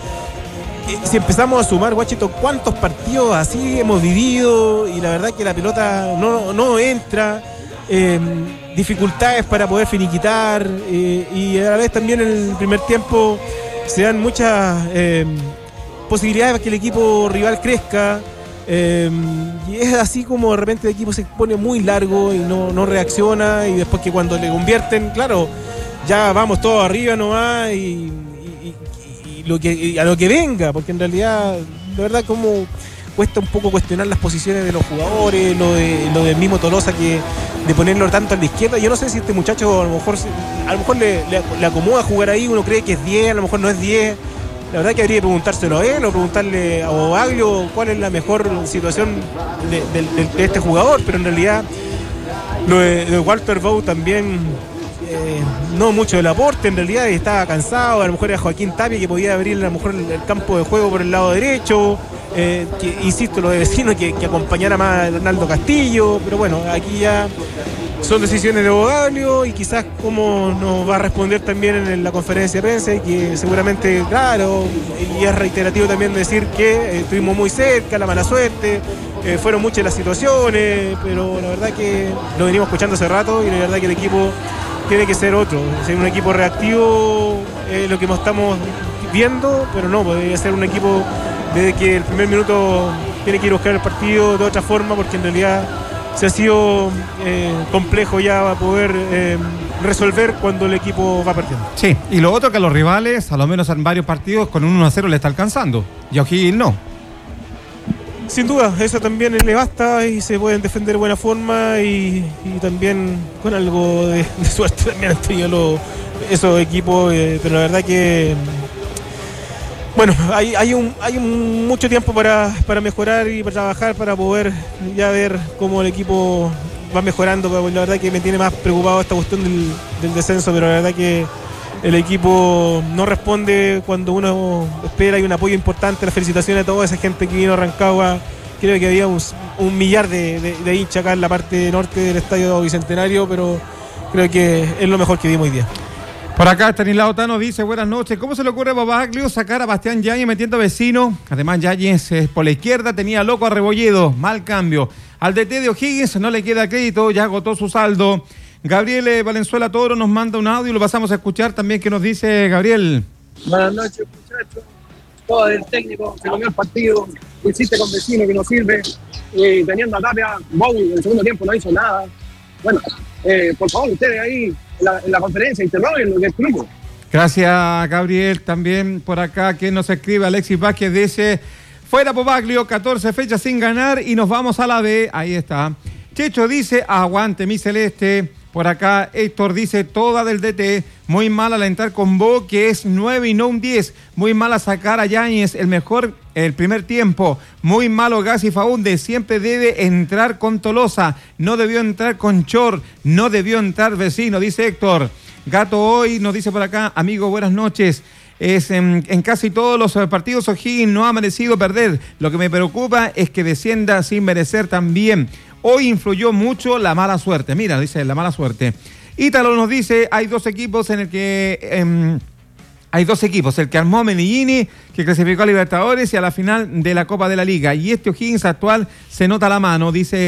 Si empezamos a sumar, Guachito, ¿cuántos partidos así hemos vivido? Y la verdad que la pelota no, no entra. Eh, dificultades para poder finiquitar eh, y a la vez también en el primer tiempo se dan muchas eh, posibilidades para que el equipo rival crezca eh, y es así como de repente el equipo se pone muy largo y no, no reacciona y después que cuando le convierten, claro, ya vamos todos arriba nomás y, y, y, y, lo que, y a lo que venga, porque en realidad de verdad como cuesta un poco cuestionar las posiciones de los jugadores, lo de lo del mismo Tolosa, que de ponerlo tanto a la izquierda. Yo no sé si este muchacho a lo mejor a lo mejor le, le, le acomoda jugar ahí, uno cree que es diez, a lo mejor no es diez. La verdad que habría que preguntárselo a él o preguntarle a Bobaglio cuál es la mejor situación de, de, de, de este jugador, pero en realidad lo de, de Walter Bou también eh, no mucho del aporte, en realidad estaba cansado, a lo mejor era Joaquín Tapia que podía abrir a lo mejor el, el campo de juego por el lado derecho. Eh, que, insisto, lo de vecino que, que acompañara más a Hernando Castillo, pero bueno, aquí ya son decisiones de Bobaglio y quizás cómo nos va a responder también en la conferencia de prensa, y que seguramente, claro, y es reiterativo también decir que eh, estuvimos muy cerca, la mala suerte, eh, fueron muchas las situaciones, pero la verdad que lo venimos escuchando hace rato y la verdad que el equipo tiene que ser otro, ser un equipo reactivo, es eh, lo que estamos viendo, pero no, podría ser un equipo desde que el primer minuto tiene que ir a buscar el partido de otra forma, porque en realidad se ha sido eh, complejo ya va a poder eh, resolver cuando el equipo va perdiendo. Sí, y lo otro que a los rivales, a lo menos en varios partidos, con un uno a cero le está alcanzando, y a O'Higgins no. Sin duda, eso también le basta y se pueden defender de buena forma y, y también con algo de, de suerte también han tenido los, esos equipos, eh, pero la verdad que bueno, hay, hay, un, hay un mucho tiempo para, para mejorar y para trabajar, para poder ya ver cómo el equipo va mejorando. La verdad que me tiene más preocupado esta cuestión del, del descenso, pero la verdad que el equipo no responde cuando uno espera. Hay un apoyo importante, las felicitaciones a toda esa gente que vino a Rancagua. Creo que había un, un millar de, de, de hinchas acá en la parte norte del Estadio Bicentenario, pero creo que es lo mejor que vimos hoy día. Por acá Estanislao Tano dice, buenas noches, ¿cómo se le ocurre a Bobaglio sacar a Bastián Yáñez metiendo a Vecino? Además Yáñez eh, por la izquierda tenía loco a Rebolledo, mal cambio. Al D T de O'Higgins no le queda crédito, ya agotó su saldo. Gabriel eh, Valenzuela Toro nos manda un audio y lo pasamos a escuchar también. ¿Qué nos dice Gabriel? Buenas noches, muchachos. Todo el técnico se comió el partido, hiciste con Vecino que no sirve, y teniendo a Tapia, Bou en el segundo tiempo no hizo nada. Bueno, eh, por favor, ustedes ahí en la, en la conferencia interroguen lo que es grupo. Gracias, Gabriel. También por acá, quien nos escribe, Alexis Vázquez, dice, fuera Bobaglio, catorce fechas sin ganar y nos vamos a la B. Ahí está. Checho dice, aguante mi celeste. Por acá, Héctor dice, toda del D T, muy mal alentar con Bo, que es nueve y no un diez. Muy mal a sacar a Yáñez, el mejor, el primer tiempo. Muy malo Gassi Faúndez, siempre debe entrar con Tolosa. No debió entrar con Chor, no debió entrar Vecino, dice Héctor. Gato hoy nos dice por acá, amigo, buenas noches. Es en, en casi todos los partidos O'Higgins no ha merecido perder. Lo que me preocupa es que descienda sin merecer también. Hoy influyó mucho la mala suerte. Mira, dice la mala suerte. Ítalo nos dice, hay dos equipos en el que... Eh, hay dos equipos, el que armó Menellini, que clasificó a Libertadores y a la final de la Copa de la Liga. Y este O'Higgins actual se nota la mano, dice él.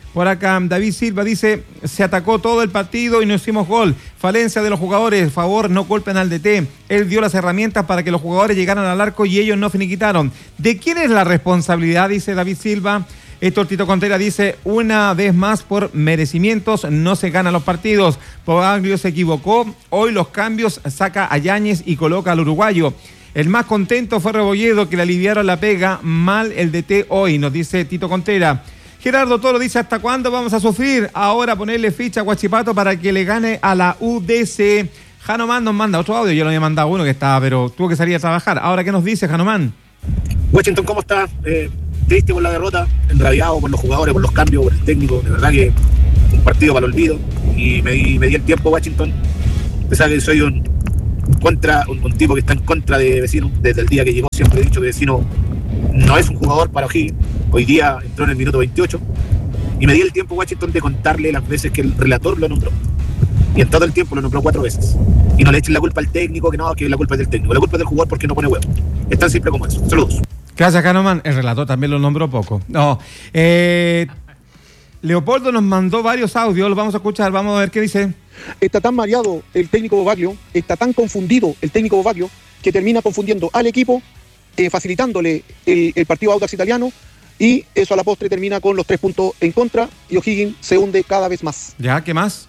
Por acá David Silva dice, se atacó todo el partido y no hicimos gol. Falencia de los jugadores, favor, no culpen al D T. Él dio las herramientas para que los jugadores llegaran al arco y ellos no finiquitaron. ¿De quién es la responsabilidad? Dice David Silva. Héctor Tito Contreras dice, una vez más por merecimientos no se ganan los partidos. Bobaglio se equivocó, hoy los cambios saca a Yáñez y coloca al uruguayo. El más contento fue Rebolledo, que le aliviaron la pega, mal el D T hoy, nos dice Tito Contreras. Gerardo Toro dice, ¿hasta cuándo vamos a sufrir? Ahora ponerle ficha a Huachipato para que le gane a la U D C. Janomán nos manda otro audio, yo lo había mandado uno que estaba, pero tuvo que salir a trabajar. Ahora, ¿qué nos dice Janomán? Washington, ¿cómo está? Eh, triste por la derrota, enrabiado por los jugadores, por los cambios, por el técnico. De verdad que un partido para el olvido. Y me di, me di el tiempo, Washington. Pensaba que soy un contra un, un tipo que está en contra de Vecino. Desde el día que llegó siempre he dicho que Vecino no es un jugador para O'Higgins. Hoy día entró en el minuto veintiocho. Y me di el tiempo, Washington, de contarle las veces que el relator lo nombró. Y en todo el tiempo lo nombró cuatro veces. Y no le echen la culpa al técnico, que no, que la culpa es del técnico. La culpa es del jugador porque no pone huevo. Es tan simple como eso. Saludos. Gracias, Canoman. El relator también lo nombró poco. No. Eh, Leopoldo nos mandó varios audios. Los vamos a escuchar. Vamos a ver qué dice. Está tan mareado el técnico Bobaglio, está tan confundido el técnico Bobaglio, que termina confundiendo al equipo, eh, facilitándole el, el partido a Audax Italiano, y eso a la postre termina con los tres puntos en contra y O'Higgins se hunde cada vez más. ¿Ya? ¿Qué más?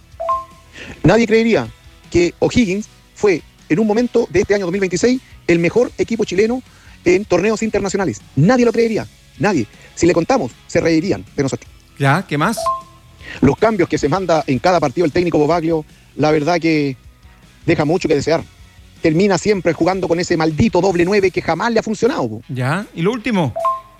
Nadie creería que O'Higgins fue en un momento de este año dos mil veintiséis el mejor equipo chileno en torneos internacionales. Nadie lo creería, nadie. Si le contamos, se reirían de nosotros. ¿Ya? ¿Qué más? Los cambios que se manda en cada partido el técnico Bobaglio, la verdad que deja mucho que desear. Termina siempre jugando con ese maldito doble nueve que jamás le ha funcionado. ¿Ya? ¿Y lo último?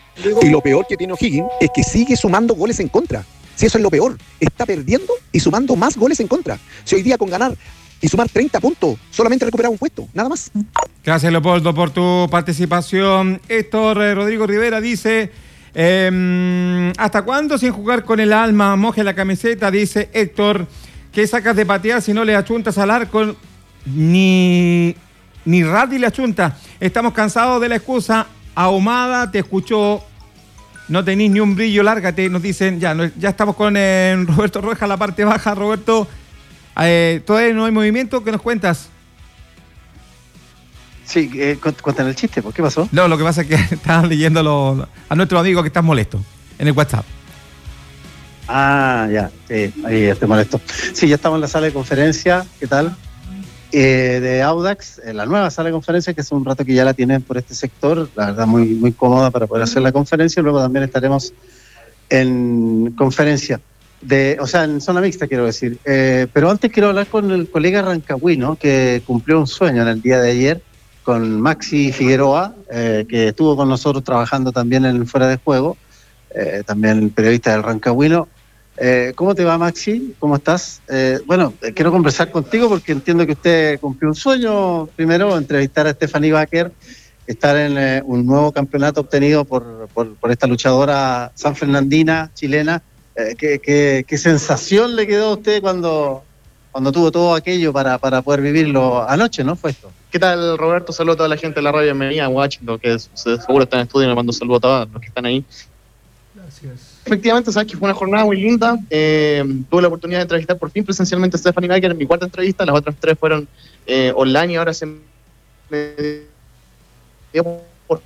Y lo peor que tiene O'Higgins es que sigue sumando goles en contra. Si eso es lo peor, está perdiendo y sumando más goles en contra. Si hoy día con ganar y sumar treinta puntos, solamente recuperar un puesto, nada más. Gracias, Leopoldo, por tu participación. Héctor eh, Rodrigo Rivera dice, eh, ¿hasta cuándo sin jugar con el alma? Moje la camiseta, dice Héctor. ¿Qué sacas de patear si no le achuntas al arco? Ni, ni Radi le achunta. Estamos cansados de la excusa. Ahumada te escuchó, no tenés ni un brillo, lárgate, nos dicen. Ya, no, ya estamos con eh, Roberto Roja, la parte baja. Roberto, eh, todavía no hay movimiento, ¿qué nos cuentas? Sí, eh, cuéntanos el chiste, ¿por qué pasó? No, lo que pasa es que estaban leyéndolo a nuestro amigo que está molesto en el WhatsApp. Ah, ya, sí, ahí estoy molesto. Sí, ya estamos en la sala de conferencia, ¿qué tal? Eh, de Audax, en la nueva sala de conferencia, que hace un rato que ya la tienen por este sector, la verdad muy, muy cómoda para poder hacer la conferencia. Luego también estaremos en conferencia, de, o sea, en zona mixta, quiero decir. Eh, pero antes quiero hablar con el colega Rancagüino, que cumplió un sueño en el día de ayer, con Maxi Figueroa, eh, que estuvo con nosotros trabajando también en Fuera de Juego, eh, también periodista del Rancagüino. Eh, ¿Cómo te va, Maxi? ¿Cómo estás? Eh, bueno, eh, quiero conversar contigo porque entiendo que usted cumplió un sueño. Primero, entrevistar a Stephanie Baker, estar en eh, un nuevo campeonato obtenido por, por, por esta luchadora sanfernandina, chilena. Eh, ¿qué, qué, ¿Qué sensación le quedó a usted cuando, cuando tuvo todo aquello para, para poder vivirlo anoche, no? ¿Fue esto? ¿Qué tal, Roberto? Saludos a toda la gente de la radio. Bienvenida a Washington, que seguro está en estudio, y me mando un saludo a todos los que están ahí. Gracias. Efectivamente, sabes que fue una jornada muy linda. Eh, tuve la oportunidad de entrevistar por fin presencialmente a Stephanie Baker en mi cuarta entrevista. Las otras tres fueron eh, online y ahora se me dio por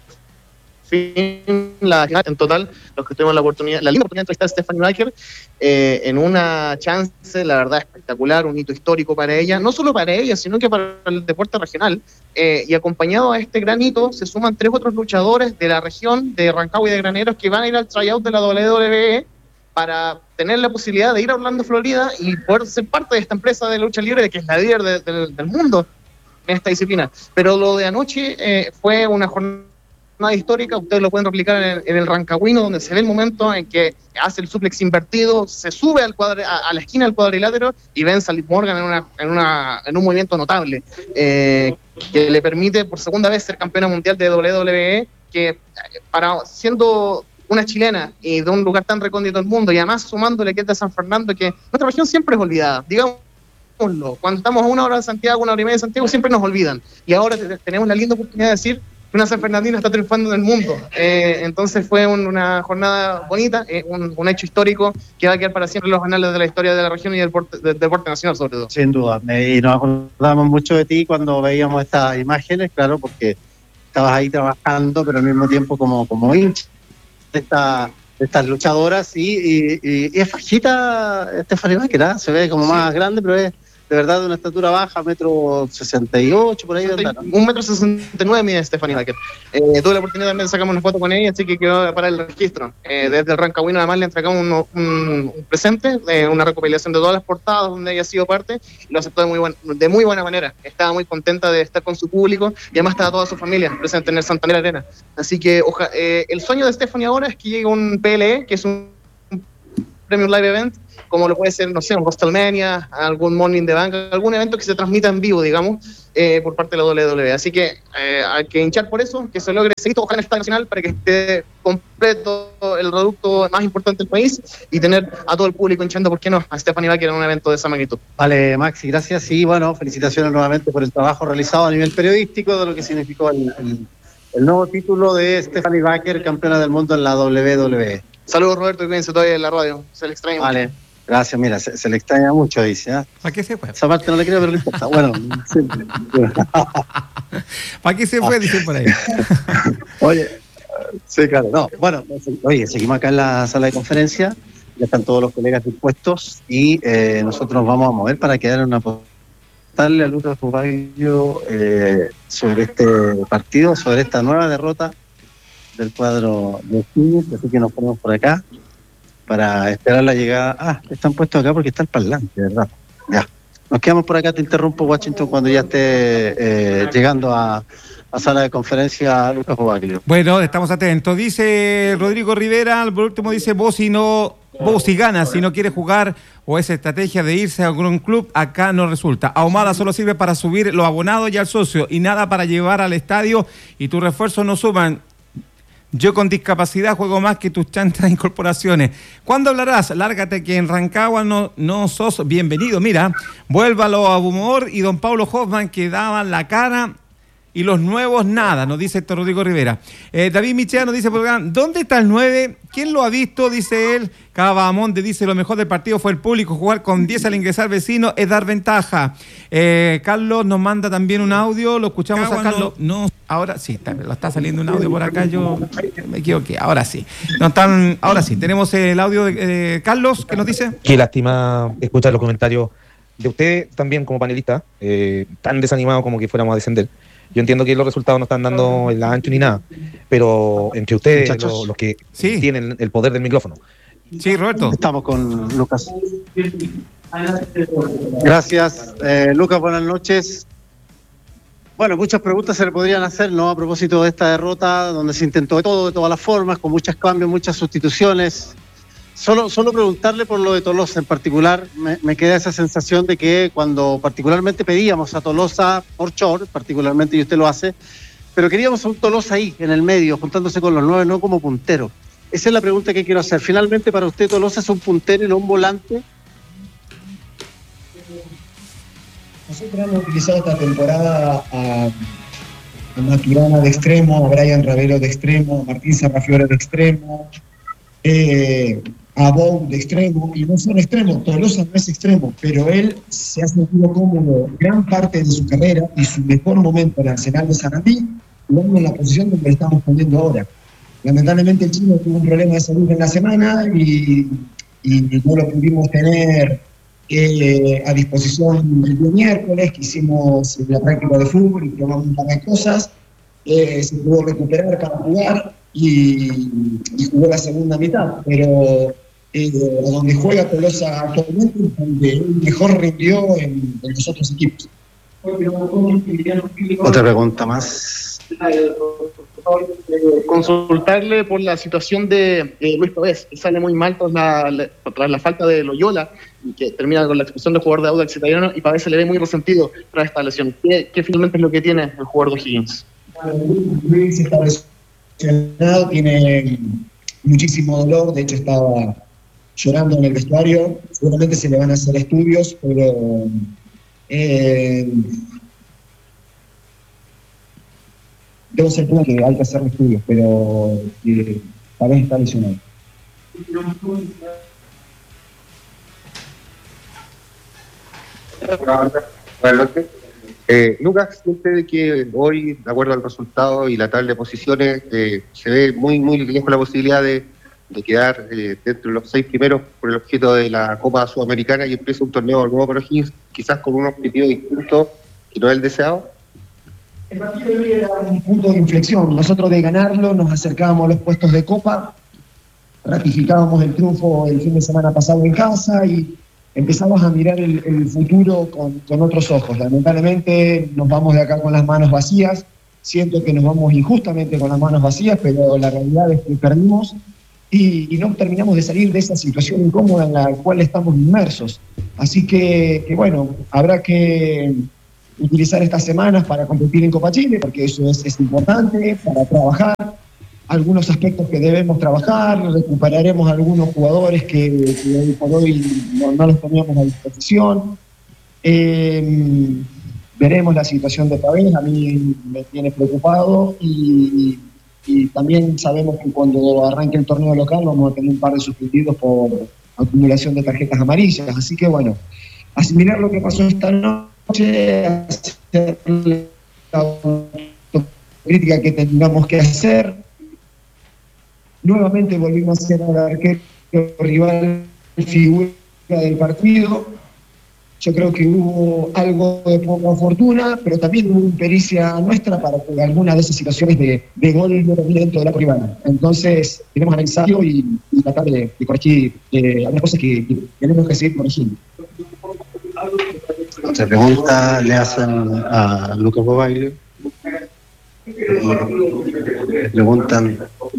fin la en total los que tuvimos la oportunidad, la linda oportunidad de entrevistar a Stephanie Baker eh, en una chance, la verdad, espectacular, un hito histórico para ella, no solo para ella, sino que para el deporte regional. Eh, y acompañado a este gran hito se suman tres otros luchadores de la región de Rancagua y de Graneros que van a ir al tryout de la doble u doble u E para tener la posibilidad de ir a Orlando, Florida, y poder ser parte de esta empresa de lucha libre que es la líder de, de, del mundo en esta disciplina. Pero lo de anoche eh, fue una jornada histórica. Ustedes lo pueden replicar en el, en el Rancagüino, donde se ve el momento en que hace el suplex invertido, se sube al cuadra, a, a la esquina del cuadrilátero y vence a Liv Morgan en, una, en, una, en un movimiento notable, eh, que le permite por segunda vez ser campeona mundial de doble u doble u E, que para siendo una chilena y de un lugar tan recóndito del mundo, y además sumándole que es de San Fernando, que nuestra región siempre es olvidada, digámoslo, cuando estamos a una hora de Santiago, una hora y media de Santiago, siempre nos olvidan, y ahora tenemos la linda oportunidad de decir: una San Fernandina está triunfando en el mundo. Eh, entonces fue un, una jornada bonita, eh, un, un hecho histórico que va a quedar para siempre en los anales de la historia de la región y del deporte, del deporte nacional sobre todo. Sin duda, y nos acordamos mucho de ti cuando veíamos estas imágenes, claro, porque estabas ahí trabajando, pero al mismo tiempo como, como hincha de, esta, de estas luchadoras, y, y, y, y es fajita Stephanie Baker, ¿eh? Se ve como más grande, pero es de verdad de una estatura baja, metro sesenta y ocho, por ahí anda, ¿no? Un metro sesenta y nueve mide Stephanie Baker. Eh, tuve la oportunidad también de sacarme una foto con ella, así que quedó para el registro. Eh, desde el Rancagüino además le entregamos un, un, un presente, eh, una recopilación de todas las portadas donde ella ha sido parte, y lo aceptó de muy, buen, de muy buena manera. Estaba muy contenta de estar con su público, y además estaba toda su familia presente en el Santander Arena. Así que oja, eh, el sueño de Stephanie ahora es que llegue un P L E, que es un Premium Live Event, como lo puede ser, no sé, un WrestleMania, algún Morning the Bank, algún evento que se transmita en vivo, digamos, eh, por parte de la doble u doble u E. Así que eh, hay que hinchar por eso, que se logre seguir ojalá en el Estadio Nacional para que esté completo el producto más importante del país y tener a todo el público hinchando, ¿por qué no?, a Stephanie Baker en un evento de esa magnitud. Vale, Maxi, gracias, y bueno, felicitaciones nuevamente por el trabajo realizado a nivel periodístico, de lo que significó el, el, el nuevo título de Stephanie Baker, campeona del mundo en la doble u doble u E. Saludos, Roberto, y cuídense todavía en la radio, se le extraña mucho. Vale. Gracias, mira, se, se le extraña mucho, dice. ¿eh? ¿Para qué se fue? Esa parte no le creo, pero no importa. Bueno, sí. ¿Para qué se fue? Dicen por ahí. Oye, sí, claro, no. Bueno, oye, seguimos acá en la sala de conferencia, ya están todos los colegas dispuestos y eh, nosotros nos vamos a mover para quedar en una darle a Lucas Bubaglio eh, sobre este partido, sobre esta nueva derrota del cuadro de O'Higgins, así que nos ponemos por acá para esperar la llegada. Ah, están puestos acá porque está el parlante, ¿verdad? Ya. Nos quedamos por acá, te interrumpo, Washington, cuando ya esté eh, llegando a, a sala de conferencia Lucas Bubaglio. Bueno, estamos atentos. Dice Rodrigo Rivera, por último dice, vos si no, vos si ganas, si no quieres jugar o esa estrategia de irse a algún club, acá no resulta. Ahumada solo sirve para subir los abonados y al socio y nada para llevar al estadio y tus refuerzos no suman. Yo con discapacidad juego más que tus chantas incorporaciones. ¿Cuándo hablarás? Lárgate que en Rancagua no, no sos bienvenido. Mira, vuélvalo a Humor y don Paulo Hoffman que daban la cara y los nuevos nada, nos dice Héctor Rodrigo Rivera. Eh, David Michea nos dice, ¿dónde está el nueve? ¿Quién lo ha visto? Dice él. Cabamonte dice, lo mejor del partido fue el público. Jugar con diez al ingresar vecino es dar ventaja. Eh, Carlos nos manda también un audio. Lo escuchamos Cagua, a Carlos. No, no, ahora sí, está, lo está saliendo un audio por acá. Yo me equivoqué. Ahora sí. No están, ahora sí. Tenemos el audio de eh, Carlos, que nos dice. Qué lástima escuchar los comentarios de ustedes también como panelista, eh, tan desanimado como que fuéramos a descender. Yo entiendo que los resultados no están dando el ancho ni nada, pero entre ustedes, lo, los que sí tienen el poder del micrófono. Sí, Roberto. Estamos con Lucas. Gracias, eh, Lucas, buenas noches. Bueno, muchas preguntas se le podrían hacer, ¿no? A propósito de esta derrota, donde se intentó de todo, de todas las formas, con muchos cambios, muchas sustituciones. Solo, solo preguntarle por lo de Tolosa en particular, me, me queda esa sensación de que cuando particularmente pedíamos a Tolosa por short, particularmente, y usted lo hace, pero queríamos a un Tolosa ahí, en el medio, juntándose con los nueve, no como puntero. Esa es la pregunta que quiero hacer. Finalmente, para usted, Tolosa es un puntero y no un volante. Nosotros hemos utilizado esta temporada a, a Maturana de extremo, a Brian Ravelo de extremo, a Martín Sarrafiore de extremo, eh, a Bou de extremo, y no son extremos, Tolosa no es extremo, pero él se ha sentido cómodo gran parte de su carrera y su mejor momento en el Arsenal de Sarandí, jugando en la posición donde le estamos poniendo ahora. Lamentablemente el chino tuvo un problema de salud en la semana y, y no lo pudimos tener eh, a disposición el día miércoles, que hicimos la práctica de fútbol y probamos un par de cosas. Eh, se pudo recuperar para jugar y, y jugó la segunda mitad, pero eh, donde juega Tolosa actualmente es donde él mejor rindió en, en los otros equipos. Otra pregunta más. Consultarle por la situación de eh, Luis Pavés, que sale muy mal tras la, la, tras la falta de Loyola, y que termina con la expulsión del jugador de Audax Italiano, y Pavés se le ve muy resentido tras esta lesión. ¿Qué, qué finalmente es lo que tiene el jugador de O'Higgins? Luis está lesionado, tiene muchísimo dolor, de hecho estaba llorando en el vestuario, seguramente se le van a hacer estudios, pero eh, debo ser claro que hay que hacer estudios, pero eh, tal vez está lesionado. Buenas noches. Eh, Lucas, siente de que hoy, de acuerdo al resultado y la tabla de posiciones, eh, se ve muy muy lejos la posibilidad de, de quedar eh, dentro de los seis primeros por el objeto de la Copa Sudamericana y empieza un torneo nuevo para O'Higgins, quizás con un objetivo distinto que no es el deseado? El partido de hoy era un punto de inflexión. Nosotros de ganarlo nos acercábamos a los puestos de Copa, ratificábamos el triunfo el fin de semana pasado en casa y empezamos a mirar el, el futuro con, con otros ojos. Lamentablemente nos vamos de acá con las manos vacías. Siento que nos vamos injustamente con las manos vacías, pero la realidad es que perdimos y, y no terminamos de salir de esa situación incómoda en la cual estamos inmersos. Así que, que bueno, habrá que utilizar estas semanas para competir en Copa Chile, porque eso es, es importante, para trabajar algunos aspectos que debemos trabajar, recuperaremos algunos jugadores que, que hoy por hoy no, no los teníamos a disposición. Eh, veremos la situación de Pavés, a mí me tiene preocupado y, y también sabemos que cuando arranque el torneo local vamos a tener un par de suspendidos por acumulación de tarjetas amarillas. Así que bueno, asimilar lo que pasó esta noche, hacer la autocrítica que tengamos que hacer. Nuevamente volvimos a ser al arquero rival figura del partido. Yo creo que hubo algo de poca fortuna, pero también hubo impericia nuestra para que algunas de esas situaciones de, de gol no termine dentro de la rival. Entonces, tenemos que analizarlo y, y tratar de, de corregir eh, algunas cosas que, que tenemos que seguir corrigiendo. Otra pregunta le hacen a Lucas Bobaglio. Le preguntan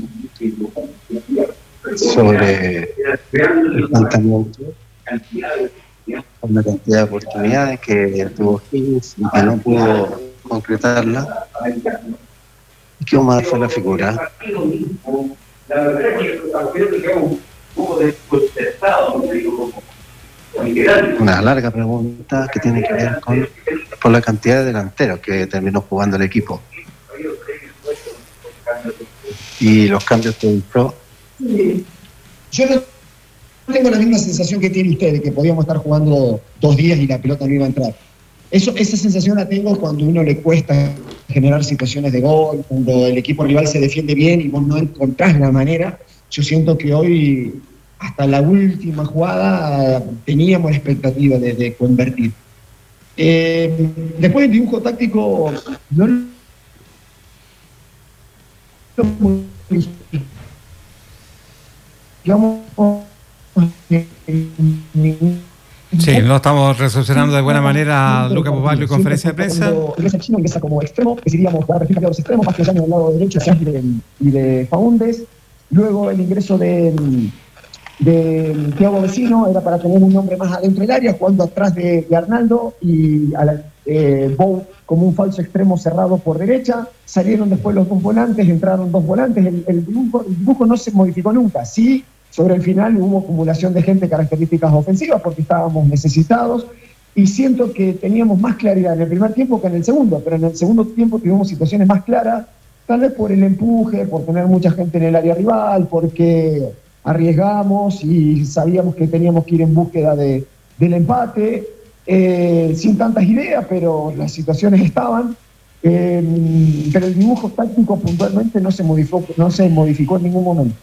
sobre el planteamiento, una cantidad de oportunidades que tuvo Higgins y que no pudo concretarla. ¿Qué Omar fue la figura? Una larga pregunta que tiene que ver con por la cantidad de delanteros que terminó jugando el equipo y los cambios que hizo. Yo no tengo la misma sensación que tiene usted de que podíamos estar jugando dos días y la pelota no iba a entrar. Eso, esa sensación la tengo cuando a uno le cuesta generar situaciones de gol, cuando el equipo rival se defiende bien y vos no encontrás la manera. Yo siento que hoy, hasta la última jugada, teníamos la expectativa de, de convertir. Eh, después del dibujo táctico, no lo Sí, no estamos resolucionando de buena manera a Lucas Bobaglio en conferencia de prensa. El chino empieza como extremo, decidíamos jugar refleja a los extremos, más que ya en el lado derecho y de, y de Faúndez. Luego el ingreso de, de Thiago Vecino era para tener un hombre más adentro del área, jugando atrás de, de Arnaldo y a la, eh, Bou como un falso extremo cerrado por derecha. Salieron después los dos volantes, entraron dos volantes. El, el, dibujo, el dibujo no se modificó nunca. Sí, sobre el final hubo acumulación de gente, características ofensivas, porque estábamos necesitados. Y siento que teníamos más claridad en el primer tiempo que en el segundo, pero en el segundo tiempo tuvimos situaciones más claras, tal vez por el empuje, por tener mucha gente en el área rival, porque arriesgamos y sabíamos que teníamos que ir en búsqueda de, del empate, eh, sin tantas ideas, pero las situaciones estaban. Eh, pero el dibujo táctico puntualmente no se modificó, no se modificó en ningún momento.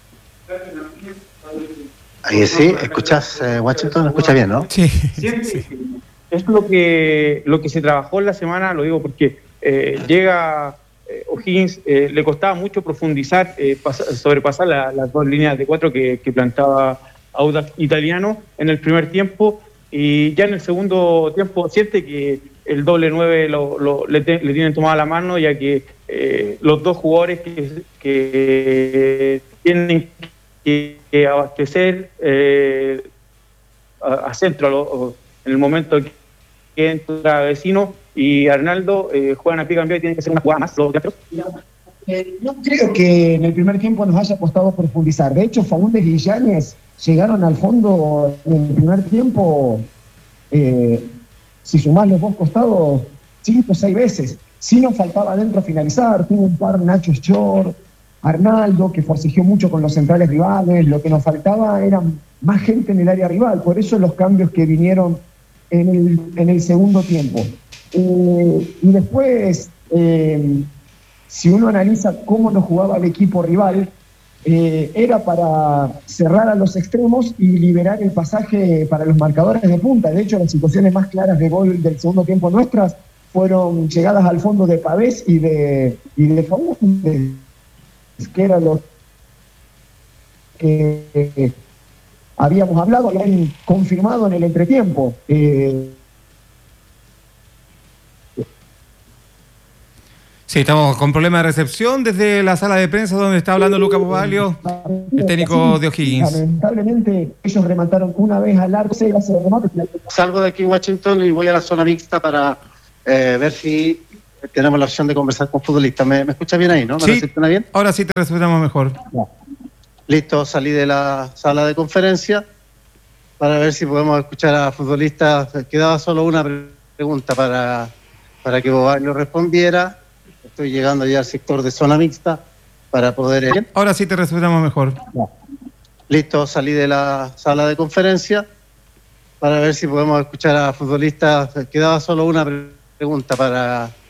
Ahí sí, escuchas, eh, Washington, escucha bien, ¿no? Sí. Sí, sí. Es lo que, lo que se trabajó en la semana, lo digo porque eh, llega eh, O'Higgins, eh, le costaba mucho profundizar, eh, pas- sobrepasar la, las dos líneas de cuatro que, que plantaba Audax Italiano en el primer tiempo, y ya en el segundo tiempo siente que el doble nueve lo, lo, le, te, le tienen tomada la mano, ya que eh, los dos jugadores que, que tienen que, que abastecer eh, a, a centro a lo, en el momento que entra Vecino y Arnaldo eh, juegan a pie cambiado y tienen que hacer una jugada más los otros. Eh, no creo que en el primer tiempo nos haya costado profundizar. De hecho, Faúndez y Yáñez llegaron al fondo en el primer tiempo, eh, si sumás los dos costados, cinco o seis veces. Sí nos faltaba adentro finalizar, tuvo un par Nacho Short, Arnaldo, que forcejeó mucho con los centrales rivales, lo que nos faltaba era más gente en el área rival, por eso los cambios que vinieron en el, en el segundo tiempo. Eh, y después, eh, si uno analiza cómo nos jugaba el equipo rival, eh, era para cerrar a los extremos y liberar el pasaje para los marcadores de punta. De hecho, las situaciones más claras de gol del segundo tiempo nuestras fueron llegadas al fondo de Pavés y de, y de Faúndez, que era lo que eh, habíamos hablado, lo habían confirmado en el entretiempo. Eh, Sí, estamos con problema de recepción desde la sala de prensa donde está hablando Luca Bovalio, el técnico de O'Higgins. Lamentablemente, ellos remataron una vez al arco, se hace el remate. Salgo de aquí Washington y voy a la zona mixta para eh, ver si tenemos la opción de conversar con futbolistas. ¿Me, me escucha bien ahí, no? ¿Me Sí, recepciona bien? ahora sí te respetamos mejor. Listo, salí de la sala de conferencia para ver si podemos escuchar a futbolistas. Quedaba solo una pregunta para, para que Bovalio respondiera. Estoy llegando ya al sector de zona mixta para poder... Ahora sí te respetamos mejor. Listo, salí de la sala de conferencia para ver si podemos escuchar a futbolistas. Quedaba solo una pregunta para,